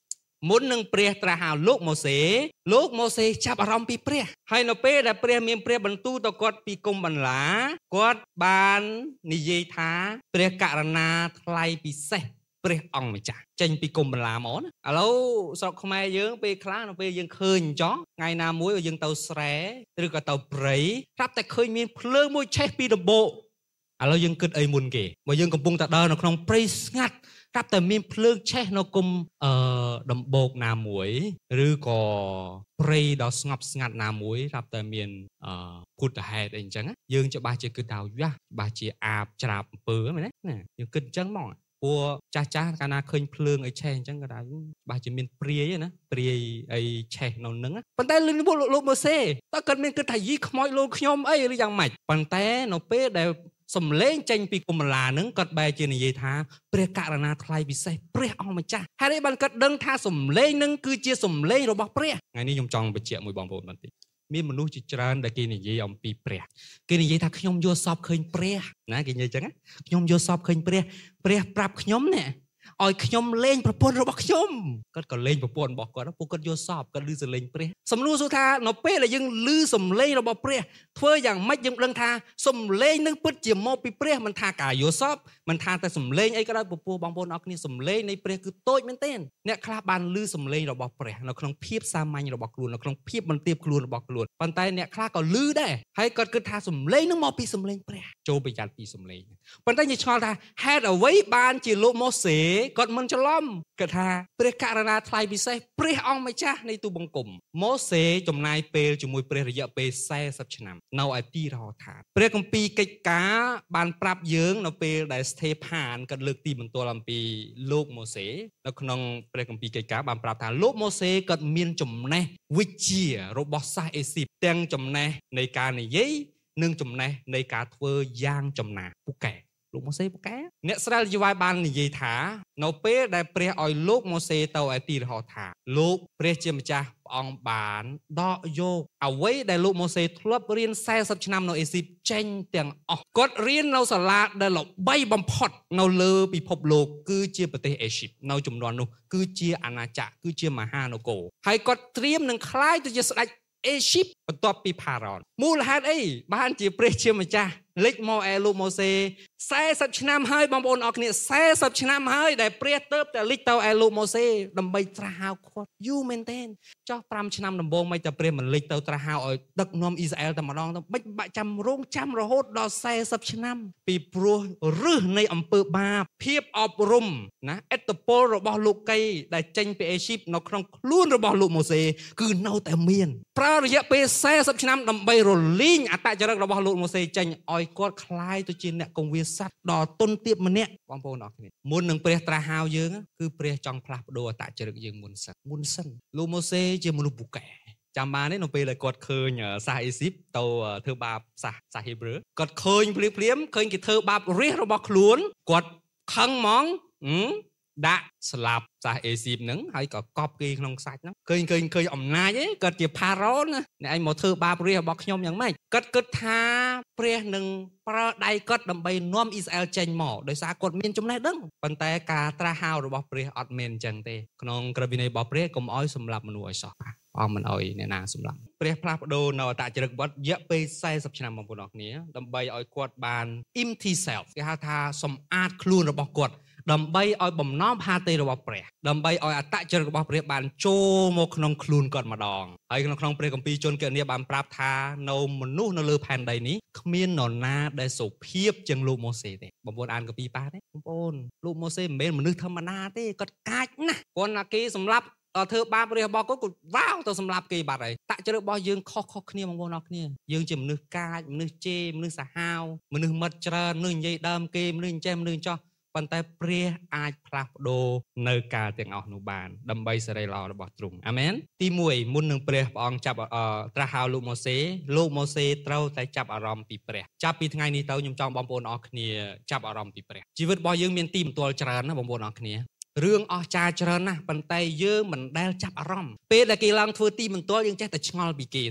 មុននឹងព្រះត្រាស់ហៅលោកម៉ូសេលោកម៉ូសេចាប់អារម្មណ៍ពីព្រះហើយនៅពេលដែលព្រះមានព្រះបន្ទូលទៅគាត់ពីគុំបន្លាគាត់បាននិយាយថាព្រះករណាថ្លៃពិសេសព្រះអង្គម្ចាស់ចេញពីគុំបន្លាមកណាឥឡូវស្រុកខ្មែរយើងពេលខ្លះនៅពេលយើងឃើញអញ្ចឹងថ្ងៃណាមួយយើងទៅស្រែឬក៏ទៅព្រៃស្រាប់តែឃើញមានភ្លើងមួយឆេះពីដំបូកឥឡូវយើងគិតអីមុនគេបើយើងកំពុងតែដើរនៅក្នុងព្រៃស្ងាត់ស្រាប់តែមានភ្លើងឆេះនៅគុំអឺដំបូកណាមួយឬក៏ព្រៃដ៏ស្ងប់ស្ងាត់ណាមួយស្រាប់តែមានអឺពុទ្ធហេតុអីអញ្ចឹងយើងច្បាស់ជាគិតថាយ៉ាច្បាស់ជាអាបច្រាបអំពើមែនទេណាយើងគិតអញ្ចឹងហ្មងព្រោះចាស់ចាស់កាលណាឃើញភ្លើងអីឆេះអញ្ចឹងក៏ថាច្បាស់ជាមានព្រាយណាព្រាយអីឆេះនៅនឹងប៉ុន្តែលោកលោកម៉ូសេតើគាត់មានគិតថាយីខ្មោចលោកខ្ញុំអីឬយ៉ាងម៉េចប៉ុន្តែនៅពេលដែលសំឡេងចេញពីគុំបន្លានឹងគាត់បែរជានិយាយថាព្រះករណាថ្លៃពិសេសព្រះអង្គម្ចាស់ហើយបានគាត់ដឹងថាសំឡេងនឹងគឺជាសំឡេងរបស់ព្រះថ្ងៃនេះខ្ញុំចង់បញ្ជាក់មួយបងប្អូនបន្តិចមានមនុស្សជាច្រើនដែលគេនិយាយអំពីព្រះគេនិយាយថាខ្ញុំយល់សពឃើញព្រះណាគេនិយាយអញ្ចឹងខ្ញុំយល់សពឃើញព្រះព្រះប្រាប់ខ្ញុំណែឲ្យខ្ញុំលេងប្រពន្ធរបស់ខ្ញុំគាត់ក៏លេងប្រពន្ធរបស់គាត់ពួកគាត់យល់សពគាត់ឮសំឡេងព្រះសំណួរសួរថានៅពេលដែលយើងឮសំឡេងរបស់ព្រះធ្វើយ៉ាងម៉េចយើងដឹងថាសំឡេងនឹងពិតជាមកពីព្រះមិនថាការយល់សពមិនថាតែសំឡេងអីក៏ដោយពពោះបងប្អូនអរគ្នាសំឡេងនៃព្រះគឺតូចមែនទែនអ្នកខ្លះបានឮសំឡេងរបស់ព្រះនៅក្នុងភាពសាមញ្ញរបស់ខ្លួននៅក្នុងភាពបន្ទាបខ្លួនរបស់ខ្លួនប៉ុន្តែអ្នកខ្លះក៏ឮដែរហើយគាត់គិតថាសំឡេងនឹងមកពីសំឡេងព្រះចូលប្រយ័ត្នពីសំឡេងប៉ុន្តែយើងឆ្ងល់ថាហេតុអ្វីបានជាលោកម៉ូសេគាត់មិនច្រឡំគាត់ថាព្រះករណាថ្លៃពិសេសព្រះអង្គម្ចាស់នៃទូបង្គំម៉ូសេចំណាយពេលជាមួយព្រះរយៈពេលសែសិបឆ្នាំនៅឯទីរហោឋានព្រះគម្ពីរកិច្ចការបានប្រាប់យើងនៅពេលដែលស្ថេផានគាត់លើកទីបន្ទាល់អំពីលោកម៉ូសេនៅក្នុងព្រះគម្ពីរកិច្ចការបានប្រាប់ថាលោកម៉ូសេគាត់មានចំណេះវិជ្ជារបស់សាសអេស៊ីបទាំងចំណេះនៃការនិយាយនិងចំណេះនៃការធ្វើយ៉ាងចំណាស់ពូកែលោកម៉ូសេពូកែអ្នកស្រាវជ្រាវបាននិយាយថានៅពេលដែលព្រះឲ្យលោកម៉ូសេទៅឯទីរហោឋានលោកព្រះជាម្ចាស់ព្រះអង្គបានដកយកអ្វីដែលលោកម៉ូសេធ្លាប់រៀនសែសិបឆ្នាំនៅអេស៊ីបចេញទាំងអស់គាត់រៀននៅសាលាដែលល្បីបំផុតនៅលើពិភពលោកគឺជាប្រទេសអេស៊ីបនៅចំនួននោះគឺជាអាណាចក្រគឺជាមហានគរហើយគាត់ត្រៀមនឹងក្លាយទៅជាស្ដេចអេស៊ីបបន្ទាប់ពីផារ៉នមូលហេតុអីបានជាព្រះជាម្ចាស់លេចមកឯលោកម៉ូសេសែសិបឆ្នាំហើយបងប្អូនអរគ្នាសែសិបឆ្នាំហើយដែលព្រះទៅតែលេចទៅឯលោកម៉ូសេដើម្បីត្រាស់ហៅគាត់យូរមែនទែនចោះប្រាំឆ្នាំដំបូងមិនតែព្រះមិនលេចទៅត្រាស់ហៅឲ្យដឹកនាំអ៊ីស្រាអែលតែម្ដងទៅមិនបាក់ចាំរងចាំរហូតដល់សែសិបឆ្នាំពីព្រោះរឹសនៃអំពើបាបភាពអប់រំណាឥទ្ធិពលរបស់លោកីដែលចេញពីអេស៊ីបនៅក្នុងខ្លួនរបស់លោកម៉ូសេគឺនៅតែមានប្រើរយៈពេលសែសិបឆ្នាំដើម្បីរលីងអត្តចរិតរបស់លោកម៉ូសេចេញឲ្យគាត់คล้ายទៅជាអ្នកកងវាស័ព្ទដ៏ទន់ទាបម្នាក់បងប្អូនអរគ្នាមុននឹងព្រះត្រាស់ហៅយើងគឺព្រះចង់ផ្លាស់ប្ដូរអត្តចរិតយើងមុនសិនមុនសិនលោកម៉ូសេជាមនុស្សពូកែចាំបានទេនៅពេលដែលគាត់ឃើញសាសអេស៊ីបទៅធ្វើបាបសាសសាសហេប្រឺគាត់ឃើញភ្លាមភ្លាមឃើញគេធ្វើបាបរាជរបស់ខ្លួនគាត់ខឹងហ្មងដាក់ស្លាប់សាសអេស៊ីបហ្នឹងហើយក៏កប់គេក្នុងខ្សាច់ហ្នឹងឃើញឃើញឃើញអំណាចឯងគាត់ជាផារ៉ូនណាអ្នកឯងមកធ្វើបាបរាជរបស់ខ្ញុំយ៉ាងម៉េចគាត់គិតថាព្រះនឹងប្រើដៃគាត់ដើម្បីនាំអ៊ីស្រាអែលចេញមកដោយសារគាត់មានចំណេះដឹងប៉ុន្តែការត្រាស់ហៅរបស់ព្រះអត់មែនអញ្ចឹងទេក្នុងក្រឹតវិន័យរបស់ព្រះកុំឲ្យសម្លាប់មនុស្សឲ្យសោះព្រះមិនអោយអ្នកណាសម្លាប់ព្រះផ្លាស់ប្ដូរនៅអត្តចរិតរបស់រយៈពេលសែសិបឆ្នាំបងប្អូនអរគ្នាដើម្បីឲ្យគាត់បាន empty self គេហៅថាសម្អាតខ្លួនរបស់គាត់ដើម្បីឲ្យបំណងផាតីរបស់ព្រះដើម្បីឲ្យអត្តចរិតរបស់ព្រះបានចូលមកក្នុងខ្លួនគាត់ម្ដងហើយក្នុងក្នុងព្រះគម្ពីរជនគណនាបានប្រាប់ថានៅមនុស្សនៅលើផែនដីនេះគ្មាននរណាដែលសុភាពជាងលោកម៉ូសេទេបងប្អូនអានគម្ពីរប៉ះទេបងប្អូនលោកម៉ូសេមិនមែនមនុស្សធម្មតាទេគាត់កាចណាស់គាត់ណាគេសម្លាប់ធ្វើបាបរាជរបស់គាត់គាត់វ៉ាវទៅសម្លាប់គេបាត់ហើយតចរិតរបស់យើងខុសខុសគ្នាបងប្អូនអរគ្នាយើងជាមនុស្សកាចមនុស្សជេរមនុស្សសាហាវមនុស្សមិត្តច្រើនមនុស្សនិយាយដើមគេមនុស្សអញ្ចេះមនុស្សចោះប៉ុន្តែព្រះអាចផ្លាស់ប្ដូរនៅការទាំងអស់នោះបានដើម្បីសេរីល្អរបស់ទ្រង់អាមែនទីមួយមុននឹងព្រះព្រះអង្គចាប់ត្រាស់ហៅលោកម៉ូសេលោកម៉ូសេត្រូវតែចាប់អារម្មណ៍ពីព្រះចាប់ពីថ្ងៃនេះទៅខ្ញុំចង់បងប្អូនអរគ្នាចាប់អារម្មណ៍ពីព្រះជីវិតរបស់យើងមានទីបន្ទាល់ច្រើនណាបងប្អូនអរគ្នារឿងអស្ចារ្យច្រើនណាស់ប៉ុន្តែយើងមិនដែលចាប់អារម្មណ៍ពេលដែលគេឡើងធ្វើទីបន្ទាល់យើងចេះតែឆ្ងល់ពីគេថា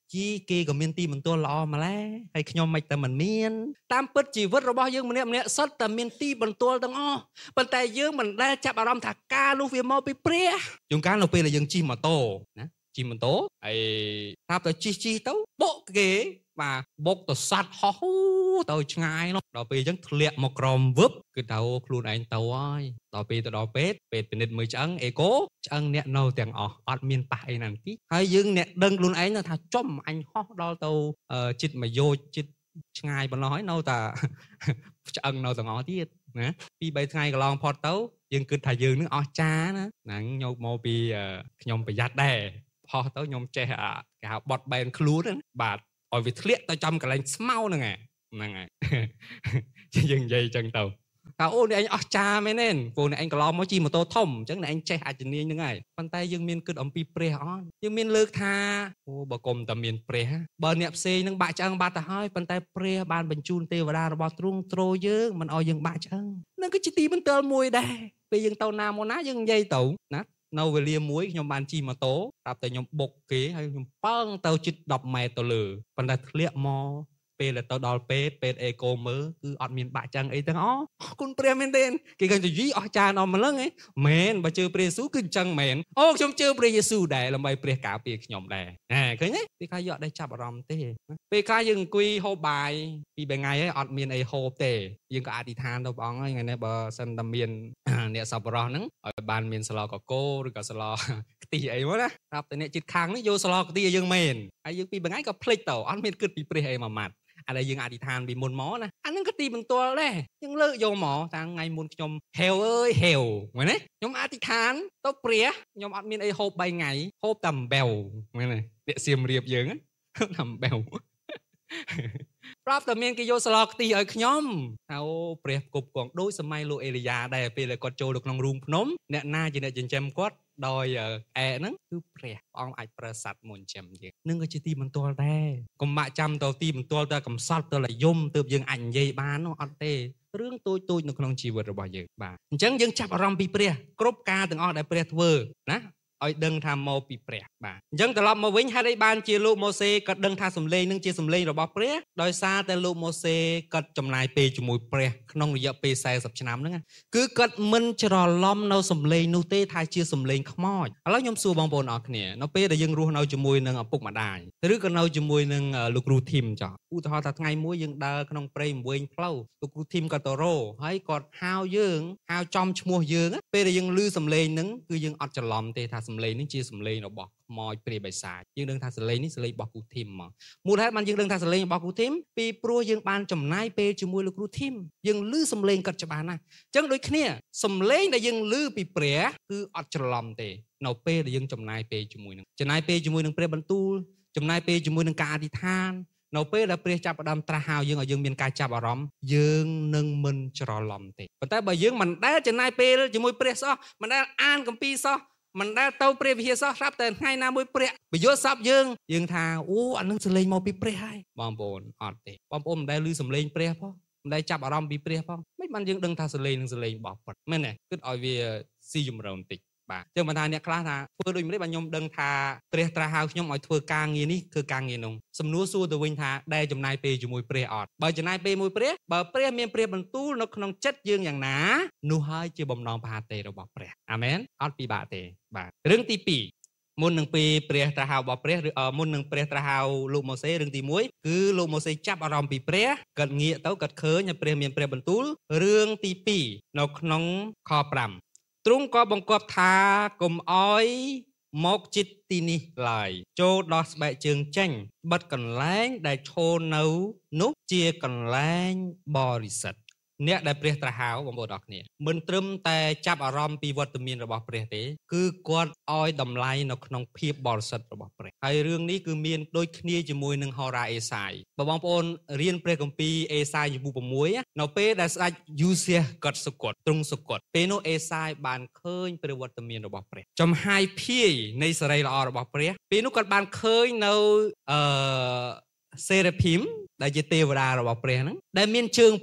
ជីគេក៏មានទីបន្ទាល់ល្អម្ល៉េះហើយខ្ញុំមិនតែមិនមានតាមពិតជីវិតរបស់យើងម្នាក់ម្នាក់សុទ្ធតែមានទីបន្ទាល់ទាំងអស់ប៉ុន្តែយើងមិនដែលចាប់អារម្មណ៍ថាការនោះវាមកពីព្រះជួនកាលនៅពេលដែលយើងជិះម៉ូតូណាជិះម៉ូតូហើយថាទៅជិះជិះទៅបុកគេបាទបុកទៅសัตว์ហោះទៅឆ្ងាយនោះដល់ពេលអញ្ចឹងធ្លាក់មកក្រោមវឹបគឺទៅខ្លួនឯងទៅហើយដល់ពេលទៅដល់ពេទ្យពេទ្យពិនិត្យមើលឆ្អឹងអេកូឆ្អឹងអ្នកនៅទាំងអស់អត់មានប៉ះអីណាទីហើយយើងអ្នកដឹងខ្លួនឯងថាចំអញហោះដល់ទៅជិតមួយយោជជិតឆ្ងាយប៉ុណ្ណោះហើយនៅតែឆ្អឹងនៅទាំងអស់ទៀតណាពីរបីថ្ងៃកន្លងផុតទៅយើងគិតថាយើងនឹងអស់ចាណាហ្នឹងយកមកពីខ្ញុំប្រយ័ត្នដែរផុសទៅខ្ញុំចេះគេហៅបត់បែនខ្លួនបាទឲ្យវាធ្លាក់ទៅចំកន្លែងស្មៅហ្នឹងហ្នឹងហើយយើងនិយាយអញ្ចឹងទៅថាអូអ្នកឯងអស់ចាមែនទេព្រោះអ្នកឯងកន្លងមកជិះម៉ូតូធំអញ្ចឹងអ្នកឯងចេះអាចជំនាញហ្នឹងហើយប៉ុន្តែយើងមានគិតអំពីព្រះអត់យើងមានលើកថាអូបើគុំតែមានព្រះបើអ្នកផ្សេងនឹងបាក់ឆ្អឹងបាត់ទៅហើយប៉ុន្តែព្រះបានបញ្ជូនទេវតារបស់ទ្រង់ទ្រយើងមិនឲ្យយើងបាក់ឆ្អឹងហ្នឹងគឺជាទីបន្ទាល់មួយដែរពេលយើងទៅណាមកណាយើងនិយាយទៅណានៅវេលាមួយខ្ញុំបានជិះម៉ូតូប្រាប់តែខ្ញុំបុកគេហើយខ្ញុំប៉ឹងទៅជិតដប់ម៉ែត្រទៅលើប៉ុន្តែធ្លាក់មកពេលទៅដល់ពេទ្យពេទ្យអេកូមើលគឺអត់មានបាក់ចឹងអីទាំងអស់អរគុណព្រះមែនទេគេឃើញទៅយីអស់ចានអស់ម្លឹងហ៎មែនបើជឿព្រះយេស៊ូវគឺអញ្ចឹងមែនអូខ្ញុំជឿព្រះយេស៊ូវដែរដើម្បីព្រះការពារខ្ញុំដែរណាឃើញទេពេលខ្លះយកអត់ដែរចាប់អារម្មណ៍ទេពេលខ្លះយើងអង្គុយហូបបាយពីរថ្ងៃហើយអត់មានអីហូបទេយើងក៏អធិដ្ឋានទៅព្រះអង្គហើយថ្ងៃនេះបើសិនតែមានអ្នកសប្បុរសហ្នឹងឲ្យបានមានស្លកកូរឬក៏ស្លខ្ទិះអីមកណាប្រាប់តែអ្នកជិតខាងនេះយកស្លខ្ទិះឲ្យយើងមែនហើយយើងពីរថ្ងៃក៏ភ្លេចទៅអត់មានគិតពីព្រះអីមួយម៉ាត់អាដែលយើងអធិដ្ឋានពីមុនមកណាអានឹងក៏ទីបន្ទាល់ដែរយើងលើកយកមកតាំងថ្ងៃមុនខ្ញុំហេវអើយហេវមែនទេខ្ញុំអធិដ្ឋានទៅព្រះខ្ញុំអត់មានអីហូបបីថ្ងៃហូបតែអំបិលមែនទេពាក្យសៀមរាបយើងតែអំបិលប្រាប់តែមានគេយកស្លខ្ទិះឲ្យខ្ញុំអូព្រះគប់គង់ដូចសម័យលោកអេលីយ៉ាដែរពេលគាត់ចូលទៅក្នុងរូងភ្នំអ្នកណាជាអ្នកចិញ្ចឹមគាត់ដោយអែហ្នឹងគឺព្រះអង្គអាចប្រើសัตว์មកចិញ្ចឹមយើងនឹងក៏ជាទីបន្ទាល់ដែរកុំបាក់ចាំទៅទីបន្ទាល់ទៅកំសត់ទៅលយំទើបយើងអាចនិយាយបាននោះអត់ទេរឿងតូចតូចនៅក្នុងជីវិតរបស់យើងបាទអញ្ចឹងយើងចាប់អារម្មណ៍ពីព្រះគ្រប់ការទាំងអស់ដែលព្រះធ្វើណាឲ្យដឹងថាមកពីព្រះបាទអញ្ចឹងត្រឡប់មកវិញហេតុអីបានជាលោកម៉ូសេក៏ដឹងថាសម្លេងនឹងជាសម្លេងរបស់ព្រះដោយសារតែលោកម៉ូសេក៏ចំណាយពេលជាមួយព្រះក្នុងរយៈពេលសែសិបឆ្នាំហ្នឹងគឺគាត់មិនច្រឡំនៅសម្លេងនោះទេថាជាសម្លេងខ្មោចឥឡូវខ្ញុំសួរបងប្អូនអរគ្នានៅពេលដែលយើងរស់នៅជាមួយនឹងឪពុកម្ដាយឬក៏នៅជាមួយនឹងលោកគ្រូធីមចោះឧទាហរណ៍ថាថ្ងៃមួយយើងដើរក្នុងព្រៃវែងផ្លូវលោកគ្រូធីមក៏ទៅរកហើយគាត់ហៅយើងហៅចំឈ្មោះយើងពេលដែលយើងឮសម្លេងហ្នឹងគឺយើងអត់ច្រឡំទេថាសម្លេងនេះជាសម្លេងរបស់ខ្មោចព្រាយបិសាចយើងដឹងថាសម្លេងនេះសម្លេងរបស់គ្រូធីមមកមូលហេតុបានយើងដឹងថាសម្លេងរបស់គ្រូធីមពីព្រោះយើងបានចំណាយពេលជាមួយលោកគ្រូធីមយើងឮសម្លេងគាត់ច្បាស់ណាស់អញ្ចឹងដូចគ្នាសម្លេងដែលយើងឮពីព្រះគឺអត់ច្រឡំទេនៅពេលដែលយើងចំណាយពេលជាមួយនឹងចំណាយពេលជាមួយនឹងព្រះបន្ទូលចំណាយពេលជាមួយនឹងការអធិដ្ឋាននៅពេលដែលព្រះចាប់ផ្ដើមត្រាស់ហៅយើងឲ្យយើងមានការចាប់អារម្មណ៍យើងនឹងមិនច្រឡំទេប៉ុន្តែបើយើងមិនដែលចំណាយពេលជាមួយព្រះសោះមិនដែលអានគម្ពីរសោះមិនដែលទៅព្រះវិហារសោះស្រាប់តែថ្ងៃណាមួយព្រះបញ្យល់សពយើងយើងថាអូអានឹងសម្លេងមកពីព្រះហើយបងប្អូនអត់ទេបងប្អូនមិនដែលឮសម្លេងព្រះផងមិនដែលចាប់អារម្មណ៍ពីព្រះផងមិនបានយើងដឹងថាសម្លេងនឹងសម្លេងរបស់ព្រះមែនទេគិតឲ្យវាស៊ីជម្រៅបន្តិចបាទអញ្ចឹងបើថាអ្នកខ្លះថាធ្វើដូចម្តេចបាទខ្ញុំដឹងថាព្រះត្រាស់ហៅខ្ញុំឲ្យធ្វើការងារនេះគឺការងារនោះសំណួរសួរទៅវិញថាដែលចំណាយពេលជាមួយព្រះអត់បើចំណាយពេលមួយព្រះបើព្រះមានព្រះបន្ទូលនៅក្នុងចិត្តយើងយ៉ាងណានោះហើយជាបំណងផាតេរបស់ព្រះអាមែនអត់ពិបាកទេបាទរឿងទីពីរមុននឹងពេលព្រះត្រាស់ហៅរបស់ព្រះឬមុននឹងព្រះត្រាស់ហៅលោកម៉ូសេរឿងទីមួយគឺលោកម៉ូសេចាប់អារម្មណ៍ពីព្រះគាត់ងាកទៅគាត់ឃើញព្រះមានព្រះបន្ទូលរឿងទីពីរនៅក្នុងខប្រាំទ្រង់ក៏បង្គាប់ថាកុំអោយមកជិតទីនេះឡើយចូលដោះស្បែកជើងចេញបិទកន្លែងដែលឈរនៅនោះជាកន្លែងបរិសុទ្ធអ្នកដែលព្រះត្រាស់ហៅបងប្អូនអរគ្នាមិនត្រឹមតែចាប់អារម្មណ៍ពីវត្តមានរបស់ព្រះទេគឺគាត់ឲ្យតម្លៃនៅក្នុងភាពបរិសុទ្ធរបស់ព្រះហើយរឿងនេះគឺមានដូចគ្នាជាមួយនឹងហោរាអេសាយបើបងប្អូនរៀនព្រះគម្ពីរអេសាយជំពូក៦នៅពេលដែលស្ដេចយូសៀសគាត់សុគតទ្រង់សុគតពេលនោះអេសាយបានឃើញព្រះវត្តមានរបស់ព្រះចំហាយភាយនៃសេរីល្អរបស់ព្រះពេលនោះគាត់បានឃើញនៅអឺសេរភីមដែលជាទេវតារបស់ព្រះហ្នឹងដែលមានជើង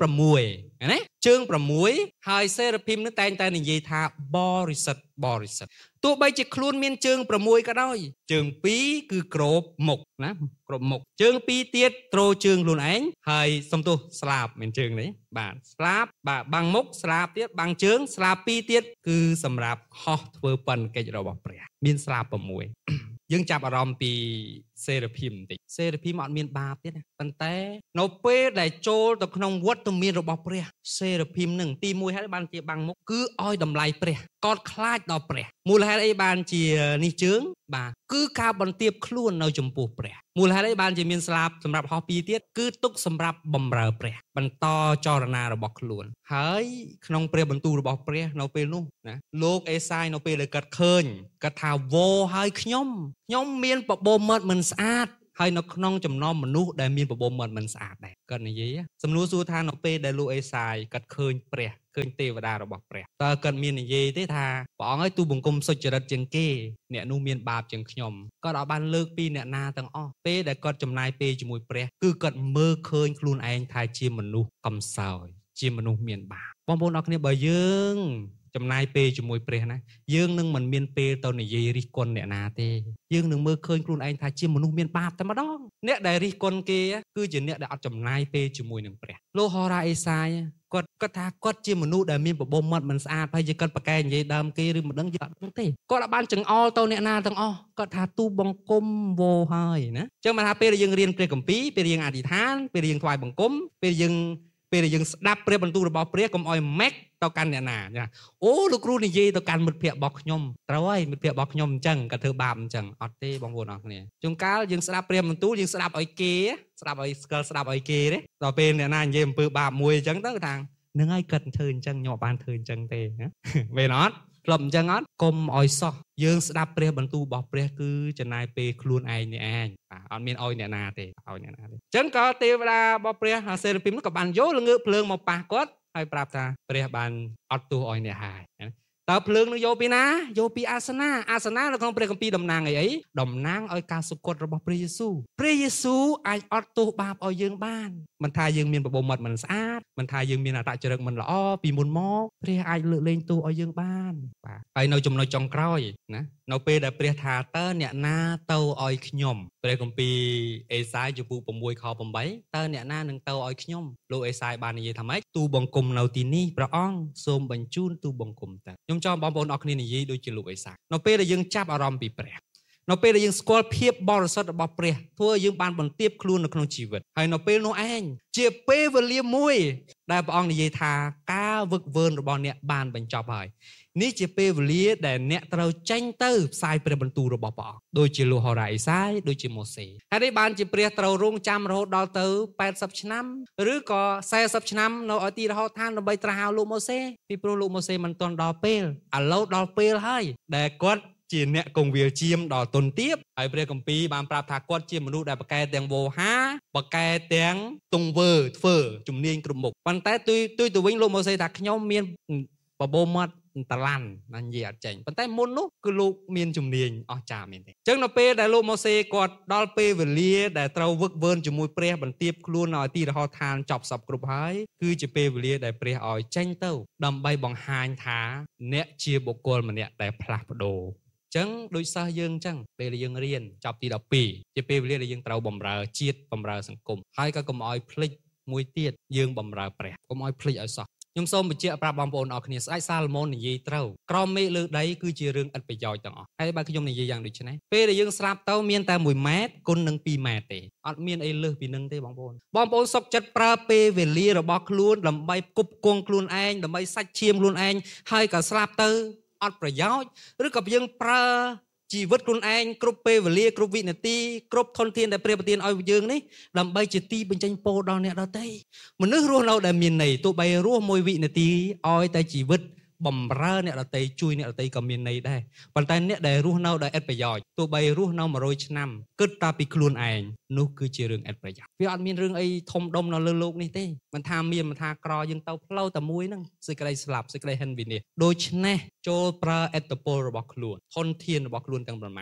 6ណាជើង6ហើយសេរភីមនឹងតែងតែនិយាយថាបរិសុទ្ធបរិសុទ្ធទោះបីជាខ្លួនមានជើង6ក៏ដោយជើង2គឺក្របមុខណាក្របមុខជើង2ទៀតទ្រជើងខ្លួនឯងហើយសំទោសស្លាបមានជើងនេះបាទស្លាបបាទបាំងមុខស្លាបទៀតបាំងជើងស្លាប2ទៀតគឺសម្រាប់ហោះធ្វើប៉ុនកិច្ចរបស់ព្រះមានស្លាប6យើងចាប់អារម្មណ៍ពីសេរភីមបន្តិចសេរភីមអត់មានបាបទេណាប៉ុន្តែនៅពេលដែលចូលទៅក្នុងវត្តមានរបស់ព្រះសេរភីមនឹងទីមួយហើយបានជាបាំងមុខគឺឲ្យតម្លៃព្រះកោតខ្លាចដល់ព្រះមូលហេតុអីបានជានេះជើងបាទគឺការបន្ទាបខ្លួននៅចំពោះព្រះមូលហេតុអីបានជាមានស្លាបសម្រាប់ហោះពីរទៀតគឺទុកសម្រាប់បម្រើព្រះបន្តចរណារបស់ខ្លួនហើយក្នុងព្រះបន្ទូលរបស់ព្រះនៅពេលនោះណាលោកអេសាយនៅពេលដែលគាត់ឃើញគាត់ថាវោហើយខ្ញុំខ្ញុំមានបបោមាត់មិនស្អាតហើយនៅក្នុងចំណោមមនុស្សដែលមានបបោមាត់មិនស្អាតដែរគាត់និយាយសំណួរសួរថានៅពេលដែលលោកអេសាយគាត់ឃើញព្រះឃើញទេវតារបស់ព្រះតើគាត់មាននិយាយទេថាព្រះអង្គឲ្យទូបង្គំសុចរិតជាងគេអ្នកនោះមានបាបជាងខ្ញុំគាត់អត់បានលើកពីអ្នកណាទាំងអស់ពេលដែលគាត់ចំណាយពេលជាមួយព្រះគឺគាត់មើលឃើញខ្លួនឯងថាជាមនុស្សកំសោយជាមនុស្សមានបាបបងប្អូនអរគ្នាបើយើងចំណាយពេលជាមួយព្រះណាយើងនឹងមិនមានពេលទៅនិយាយរិះគន់អ្នកណាទេយើងនឹងមើលឃើញខ្លួនឯងថាជាមនុស្សមានបាបតែម្ដងអ្នកដែលរិះគន់គេគឺជាអ្នកដែលអត់ចំណាយពេលជាមួយនឹងព្រះលោកហោរ៉ាអេសាយគាត់គាត់ថាគាត់ជាមនុស្សដែលមានបបោមាត់មិនស្អាតហើយជាគាត់ប្រកែកនិយាយដើមគេឬមិនដឹងយើងអត់ដឹងទេគាត់អាចបានចង្អុលទៅអ្នកណាទាំងអស់គាត់ថាទូបង្គំវោហើយណាអញ្ចឹងមកថាពេលដែលយើងរៀនព្រះគម្ពីរពេលដែលយើងអធិដ្ឋានពេលដែលយើងថ្វាយបង្គំពេលយើងពេលដែលយើងស្ដាប់ព្រះបន្ទូលរបស់ព្រះកុំឲ្យម៉េកទៅកាន់អ្នកណាចាអូលោកគ្រូនិយាយទៅកាន់មិត្តភ័ក្តិរបស់ខ្ញុំត្រូវហើយមិត្តភ័ក្តិរបស់ខ្ញុំអញ្ចឹងក៏ធ្វើបាបអញ្ចឹងអត់ទេបងប្អូនអរគ្នាជួនកាលយើងស្ដាប់ព្រះបន្ទូលយើងស្ដាប់ឲ្យគេស្ដាប់ឲ្យស្គាល់ស្ដាប់ឲ្យគេទេដល់ពេលអ្នកណានិយាយអំពើបាបមួយអញ្ចឹងទៅថានឹងឲ្យគាត់ធ្វើអញ្ចឹងខ្ញុំអត់បានធ្វើអញ្ចឹងទេណាមែនអត់ធ្លាប់អញ្ចឹងអត់កុំឲ្យសោះយើងស្ដាប់ព្រះបន្ទូលរបស់ព្រះគឺចំណាយពេលខ្លួនឯងនេះឯងបាទអត់មានឲ្យអ្នកណាទេឲ្យអ្នកណាទេអញ្ចឹងក៏ទេវតារបស់ព្រះសេរភីមក៏បានយកល្ងើកភ្លើងមកប៉ះគាត់ហើយប្រាប់ថាព្រះបានអត់ទោសឲ្យអ្នកហើយតើភ្លើងនឹងយកពីណាយកពីអាសនាអាសនានៅក្នុងព្រះគម្ពីរតំណាងអីអីតំណាងឲ្យការសុគតរបស់ព្រះយេស៊ូវព្រះយេស៊ូវអាចអត់ទោសបាបឲ្យយើងបានមិនថាយើងមានបបោមាត់មិនស្អាតមិនថាយើងមានអត្តចរិតមិនល្អពីមុនមកព្រះអាចលើកលែងទោសឲ្យយើងបានបាទហើយនៅចំណុចចុងក្រោយណានៅពេលដែលព្រះថាតើអ្នកណាទៅឲ្យខ្ញុំព្រះគម្ពីរអេសាយជំពូក6ខ8តើអ្នកណានឹងទៅឲ្យខ្ញុំលោកអេសាយបាននិយាយថាម៉េចទូបង្គំនៅទីនេះព្រះអង្គសូមបញ្ជូនទូបង្គំតើខ្ញុំចង់បងប្អូនអរគ្នានិយាយដូចជាលោកអេសាយនៅពេលដែលយើងចាប់អារម្មណ៍ពីព្រះនៅពេលដែលយើងស្គាល់ភាពបរិសុទ្ធរបស់ព្រះធ្វើឲ្យយើងបានបន្ទាបខ្លួននៅក្នុងជីវិតហើយនៅពេលនោះឯងជាពេលវេលាមួយដែលព្រះអង្គនិយាយថាការវឹកវើរបស់អ្នកបានបញ្ចប់ហើយនេះជាពេលវេលាដែលអ្នកត្រូវចេញទៅផ្សាយព្រះបន្ទូលរបស់ព្រះអង្គដូចជាលោកហោរ៉ាអេសាយដូចជាម៉ូសេហើយនេះបានជាព្រះត្រូវរងចាំរហូតដល់ទៅแปดสิบឆ្នាំឬក៏สี่สิบឆ្នាំនៅឲ្យទីរហោឋានដើម្បីត្រាស់ហៅលោកម៉ូសេពីព្រោះលោកម៉ូសេមិនទាន់ដល់ពេលឥឡូវដល់ពេលហើយដែលគាត់ជាអ្នកគង្វាលជាមដល់ទុនទាបហើយព្រះគម្ពីរបានប្រាប់ថាគាត់ជាមនុស្សដែលប្រកែទាំងវោហាប្រកែទាំងទង្វើធ្វើជំនាញគ្រប់មុខប៉ុន្តែទុយទុយទៅវិញលោកម៉ូសេថាខ្ញុំមានបបោមាត់តឡាន់ណានិយាយអត់ចេញប៉ុន្តែមុននោះគឺលោកមានជំនាញអស្ចារ្យមែនទេអញ្ចឹងនៅពេលដែលលោកម៉ូសេគាត់ដល់ពេលវេលាដែលត្រូវវឹកវើជាមួយព្រះបន្ទាបខ្លួនឲ្យទីរហោឋានចប់សពគ្រប់ហើយគឺជាពេលវេលាដែលព្រះឲ្យចេញទៅដើម្បីបង្ហាញថាអ្នកជាបុគ្គលម្នាក់ដែលផ្លាស់ប្ដូរចឹងដូចសិស្សយើងចឹងពេលដែលយើងរៀនចប់ទីដប់ពីរជាពេលវេលាដែលយើងត្រូវបម្រើជាតិបម្រើសង្គមហើយក៏កុំឲ្យភ្លេចមួយទៀតយើងបម្រើព្រះកុំឲ្យភ្លេចឲ្យសោះខ្ញុំសូមបញ្ជាក់ប្រាប់បងប្អូនអរគ្នាស្ដេចសាឡូមោននិយាយត្រូវក្រមមេឃលើដីគឺជារឿងឥតប្រយោជន៍ទាំងអស់ហើយបើខ្ញុំនិយាយយ៉ាងដូចនេះពេលដែលយើងស្លាប់ទៅមានតែមួយម៉ែត្រគុណនឹងពីរម៉ែត្រទេអត់មានអីលើសពីនឹងទេបងប្អូនបងប្អូនសុខចិត្តប្រើពេលវេលារបស់ខ្លួនដើម្បីគប់គង់ខ្លួនឯងដើម្បីសាច់ឈាមខ្លួនឯងហើយក៏ស្លាប់ទៅអត់ប្រយោជន៍ឬក៏យើងប្រើជីវិតខ្លួនឯងគ្រប់ពេលវេលាគ្រប់វិនាទីគ្រប់ធនធានដែលព្រះប្រទានឲ្យយើងនេះដើម្បីជាទីបញ្ចេញពរដល់អ្នកដទៃមនុស្សរស់នៅដែលមានន័យទោះបីរស់មួយវិនាទីឲ្យតែជីវិតបំរើអ្នកដទៃជួយអ្នកដទៃក៏មានន័យដែរប៉ុន្តែអ្នកដែលរស់នៅដោយឥតប្រយោជន៍ទោះបីរស់នៅមួយរយឆ្នាំគិតតែពីខ្លួនឯងនោះគឺជារឿងឥតប្រយោជន៍វាអត់មានរឿងអីធំដុំនៅលើโลกនេះទេមិនថាមានមិនថាក្រយើងទៅផ្លូវតែមួយហ្នឹងសេចក្តីស្លាប់សេចក្តីហិនវិនាសដូច្នេះចូលប្រើឥទ្ធិពលរបស់ខ្លួនធនធានរបស់ខ្លួនទាំងប្រមាណ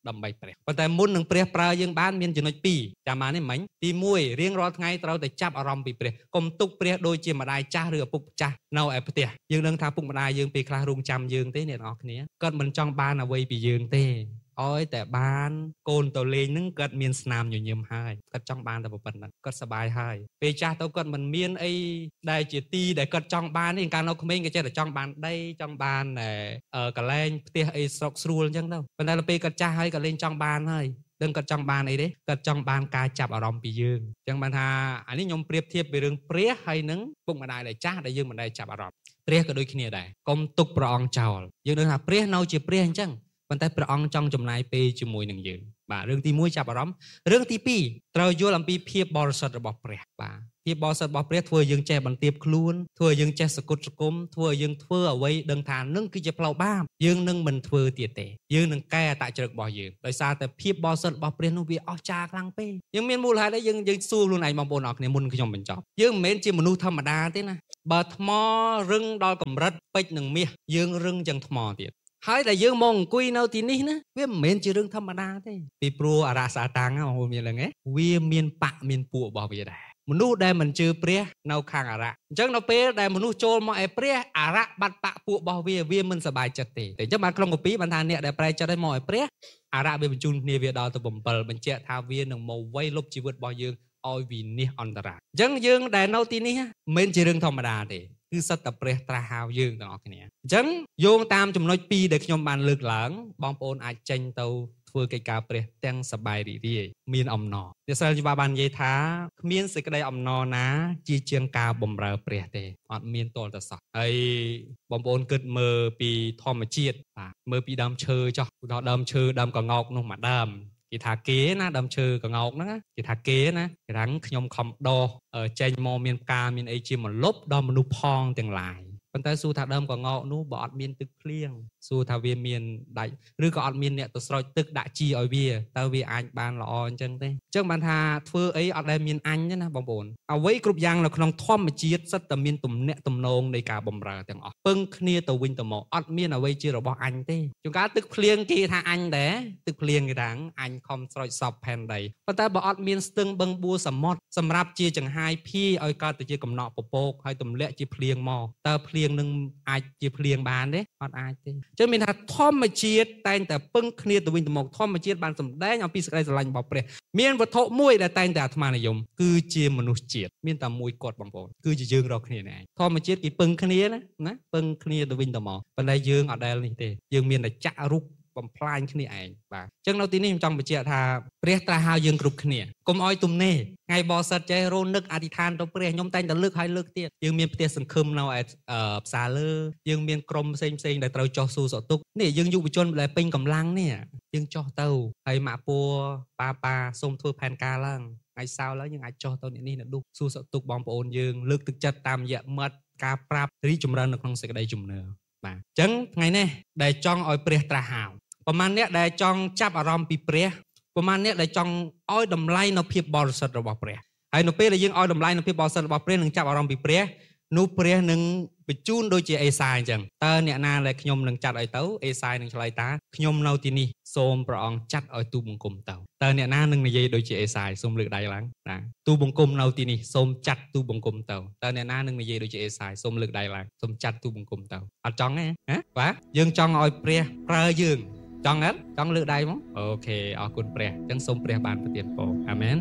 ដើម្បីព្រះប៉ុន្តែមុននឹងព្រះប្រើយើងបានមានចំណុចពីរចាំបាននេះមិញទីមួយរៀងរាល់ថ្ងៃត្រូវតែចាប់អារម្មណ៍ពីព្រះកុំទុកព្រះដូចជាម្ដាយចាស់ឬឪពុកចាស់នៅឯផ្ទះយើងដឹងថាពុកម្ដាយយើងពេលខ្លះរងចាំយើងទេអ្នកនរគ្នាគាត់មិនចង់បានអ្វីពីយើងទេអោយតែបានកូនទៅលេងនឹងគាត់មានស្នាមញញឹមហើយគាត់ចង់បានតែប៉ុណ្្នឹងគាត់សប្បាយហើយពេលចាស់ទៅគាត់មិនមានអីដែលជាទីដែលគាត់ចង់បានទេកាលនៅក្មេងគាត់ចេះតែចង់បានដីចង់បានកន្លែងផ្ទះអីស្រុកស្រួលអញ្ចឹងទៅប៉ុន្តែពេលគាត់ចាស់ហើយគាត់លេងចង់បានហើយដឹងគាត់ចង់បានអីទេគាត់ចង់បានការចាប់អារម្មណ៍ពីយើងអញ្ចឹងបានថាអានេះខ្ញុំប្រៀបធៀបពីរឿងព្រះហើយនឹងពុកម្ដាយដែលចាស់ដែលយើងមិនដែលចាប់អារម្មណ៍ព្រះក៏ដូចគ្នាដែរកុំទុកព្រះអង្គចោលយើងដឹងថាព្រះនៅជាព្រះអញ្ចឹងប៉ុន្តែព្រះអង្គចង់ចំណាយពេលជាមួយនឹងយើងបាទរឿងទីមួយចាប់អារម្មណ៍រឿងទីពីរត្រូវយល់អំពីភាពបរិសុទ្ធរបស់ព្រះបាទភាពបរិសុទ្ធរបស់ព្រះធ្វើឲ្យយើងចេះបន្ទាបខ្លួនធ្វើឲ្យយើងចេះសគត់សគមធ្វើឲ្យយើងធ្វើអ្វីដឹងថានឹងគឺជាផ្លូវបាបយើងនឹងមិនធ្វើទៀតទេយើងនឹងកែអត្តចរិតរបស់យើងដោយសារតែភាពបរិសុទ្ធរបស់ព្រះនោះវាអស្ចារ្យខ្លាំងពេកយើងមានមូលហេតុអីយើងយើងសួរខ្លួនឯងបងប្អូនអរគ្នាមុនខ្ញុំបញ្ចប់យើងមិនមែនជាមនុស្សធម្មតាទេណាបើថ្មរឹងដល់កម្រិតពេជ្រនិងមាសយើងរឹងជាងថ្មទៀតហើយដែលយើងមកអង្គុយនៅទីនេះណាវាមិនមែនជារឿងធម្មតាទេពីព្រោះអរសាតាំងបងប្អូនមានឡើងទេវាមានបកមានពួករបស់វាដែរមនុស្សដែលមិនជឿព្រះនៅខាងអរៈអញ្ចឹងនៅពេលដែលមនុស្សចូលមកឯព្រះអរៈបាត់បកពួករបស់វាវាមិនសប្បាយចិត្តទេតែអញ្ចឹងបានក្នុងកាពីបានថាអ្នកដែលប្រែចិត្តឲ្យមកឯព្រះអរៈវាបញ្ជូនគ្នាវាដល់ទៅbảyបញ្ជាក់ថាវានឹងមកវាយលុបជីវិតរបស់យើងឲ្យវិនិច្ឆ័យអន្តរាយអញ្ចឹងយើងដែលនៅទីនេះមិនមែនជារឿងធម្មតាទេគឺសិតតែព្រះត្រាស់ហៅយើងទាំងអស់គ្នាអញ្ចឹងយោងតាមចំណុចពីរដែលខ្ញុំបានលើកឡើងបងប្អូនអាចចេញទៅធ្វើកិច្ចការព្រះទាំងសប្បាយរីករាយមានអំណរអ្នកសិលជីវ៉ាបាននិយាយថាគ្មានសេចក្តីអំណរណាជាជាងការបម្រើព្រះទេអត់មានតលតសោះហើយបងប្អូនគិតមើលពីធម្មជាតិបាទមើលពីដើមឈើចុះឧទាហរណ៍ដើមឈើដើមកង្កោកនោះមួយដើមគេថាគេណាដើមឈើកង្កោកហ្នឹងគេថាគេណាគេថាខ្ញុំខំដោះចេញមកមានផ្កាមានអីជាមលប់ដល់មនុស្សផងទាំងឡាយប៉ុន្តែសួរថាដើមកង្កោកនោះបើអត់មានទឹកភ្លៀងសួរថាវាមានដាច់ឬក៏អត់មានអ្នកទៅស្រោចទឹកដាក់ជីឲ្យវាតើវាអាចបានល្អអញ្ចឹងទេអញ្ចឹងបានថាធ្វើអីអត់ដែលមានអញទេណាបងប្អូនអ្វីគ្រប់យ៉ាងនៅក្នុងធម្មជាតិសិតតែមានទំនាក់ទំនងនៃការបម្រើទាំងអស់ពឹងគ្នាទៅវិញទៅមកអត់មានអ្វីជារបស់អញទេជួនកាលទឹកភ្លៀងគេថាអញដែរទឹកភ្លៀងគេថាអញខំស្រោចសពផែនដីប៉ុន្តែបើអត់មានស្ទឹងបឹងបួសមុទ្រសម្រាប់ជាចង្ហាយភាយឲ្យកើតទៅជាកំណក់ពពកហើយទម្លាក់ជាភ្លៀងមកតើភ្លៀងនឹងអាចជាភ្លៀងបានទេអត់អាចទេអញ្ចឹងមានថាធម្មជាតិតែងតែពឹងគ្នាទៅវិញទៅមកធម្មជាតិបានសម្ដែងអំពីសេចក្តីស្រឡាញ់របស់ព្រះមានវត្ថុមួយដែលតែងតែអាត្មានិយមគឺជាមនុស្សជាតិមានតែមួយគាត់បងប្អូនគឺជាយើងរកគ្នានេះឯងធម្មជាតិគេពឹងគ្នាណាណាពឹងគ្នាទៅវិញទៅមកប៉ុន្តែយើងអត់ដែលនេះទេយើងមានតែចាក់រូបបំផ្លាញគ្នាឯងបាទអញ្ចឹងនៅទីនេះខ្ញុំចង់បញ្ជាក់ថាព្រះត្រាស់ហៅយើងគ្រប់គ្នាកុំឲ្យទំនេរថ្ងៃបរិសុទ្ធចេះរនឹកអធិដ្ឋានទៅព្រះខ្ញុំតែងតែលើកឲ្យលើកទៀតយើងមានផ្ទះសង្ឃឹមនៅឯផ្សារលើយើងមានក្រុមផ្សេងផ្សេងដែលត្រូវចោះសួរសុខទុក្ខនេះយើងយុវជនដែលពេញកម្លាំងនេះយើងចោះទៅហើយម៉ាក់ពួរប៉ាប៉ាសូមធ្វើផែនការឡើងថ្ងៃសៅរ៍ឡើងយើងអាចចោះទៅអ្នកនេះអ្នកនោះសួរសុខទុក្ខបងប្អូនយើងលើកទឹកចិត្តតាមរយៈមិត្តការប្រាប់រីចម្រើននៅក្នុងសេចក្តីជំនឿបាទអញ្ចឹងថ្ងៃនេះដែលចង់ឲ្យព្រះត្រាស់ហៅប្រហែលអ្នកដែលចង់ចាប់អារម្មណ៍ពីព្រះប្រហែលអ្នកដែលចង់ឲ្យតម្លៃនៅភាពបរិសុទ្ធរបស់ព្រះហើយនៅពេលដែលយើងឲ្យតម្លៃនៅភាពបរិសុទ្ធរបស់ព្រះនឹងចាប់អារម្មណ៍ពីព្រះនោះព្រះនឹងបញ្ជូនដូចជាអេសាយអញ្ចឹងតើអ្នកណាដែលខ្ញុំនឹងចាត់ឲ្យទៅអេសាយនឹងឆ្លើយថាខ្ញុំនៅទីនេះសូមព្រះអង្គចាត់ឲ្យទូបង្គំទៅតើអ្នកណានឹងនិយាយដូចជាអេសាយសូមលើកដៃឡើងណាទូបង្គំនៅទីនេះសូមចាត់ទូបង្គំទៅតើអ្នកណានឹងនិយាយដូចជាអេសាយសូមលើកដៃឡើងសូមចាត់ទូបង្គំទៅអត់ចង់ទេណាបាទយើងចង់ឲ្យព្រះប្រើយើងចង់អត់ចង់លើកដៃមកអូខេអរគុណព្រះអញ្ចឹងសូមព្រះបានប្រទានពរអាមែន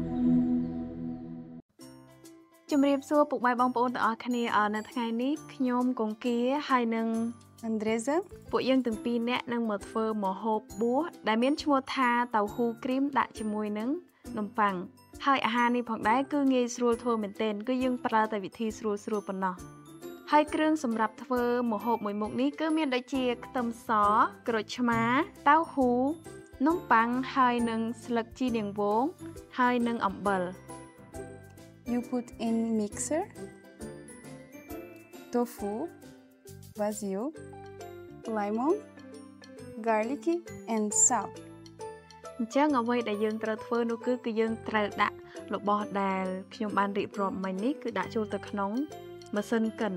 ជំរាបសួរពុកម៉ែបងប្អូនទាំងអស់គ្នានៅថ្ងៃនេះខ្ញុំកុងគាហើយនឹងអាន់ដ្រេសពួកយើងទាំងពីរនាក់នឹងមកធ្វើម្ហូបបួសដែលមានឈ្មោះថាតៅហ៊ូគ្រីមដាក់ជាមួយនឹងនំប៉័ងហើយអាហារនេះផងដែរគឺងាយស្រួលធ្វើមែនទែនគឺយើងប្រើតែវិធីស្រួលស្រួលប៉ុណ្ណោះហើយគ្រឿងសម្រាប់ធ្វើម្ហូបមួយមុខនេះគឺមានដូចជាខ្ទឹមសក្រូចឆ្មាតៅហ៊ូនំប៉័ងហើយនឹងស្លឹកជីនាងវងហើយនឹងអំបិល You put in mixer, tofu, basil, lemon, garlic and salt. អញ្ចឹងអ្វីដែលយើងត្រូវធ្វើនោះគឺគឺយើងត្រូវដាក់របស់ដែលខ្ញុំបានរៀបរាប់មិញនេះគឺដាក់ចូលទៅក្នុងម៉ាស៊ីនកិន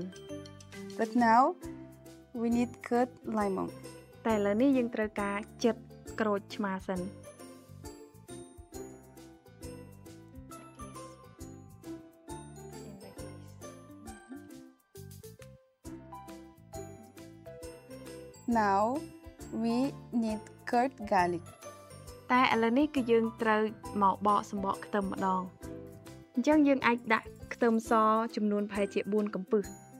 But now we need cut lemon. តែឥឡូវនេះយើងត្រូវការចិតក្រូចឆ្មាសិន Now we need cut garlic. តែឥឡូវនេះគឺយើងត្រូវមកបកសម្បកខ្ទឹមម្ដងអញ្ចឹងយើងអាចដាក់ខ្ទឹមសចំនួនប្រហែលជា bốn កំពឹស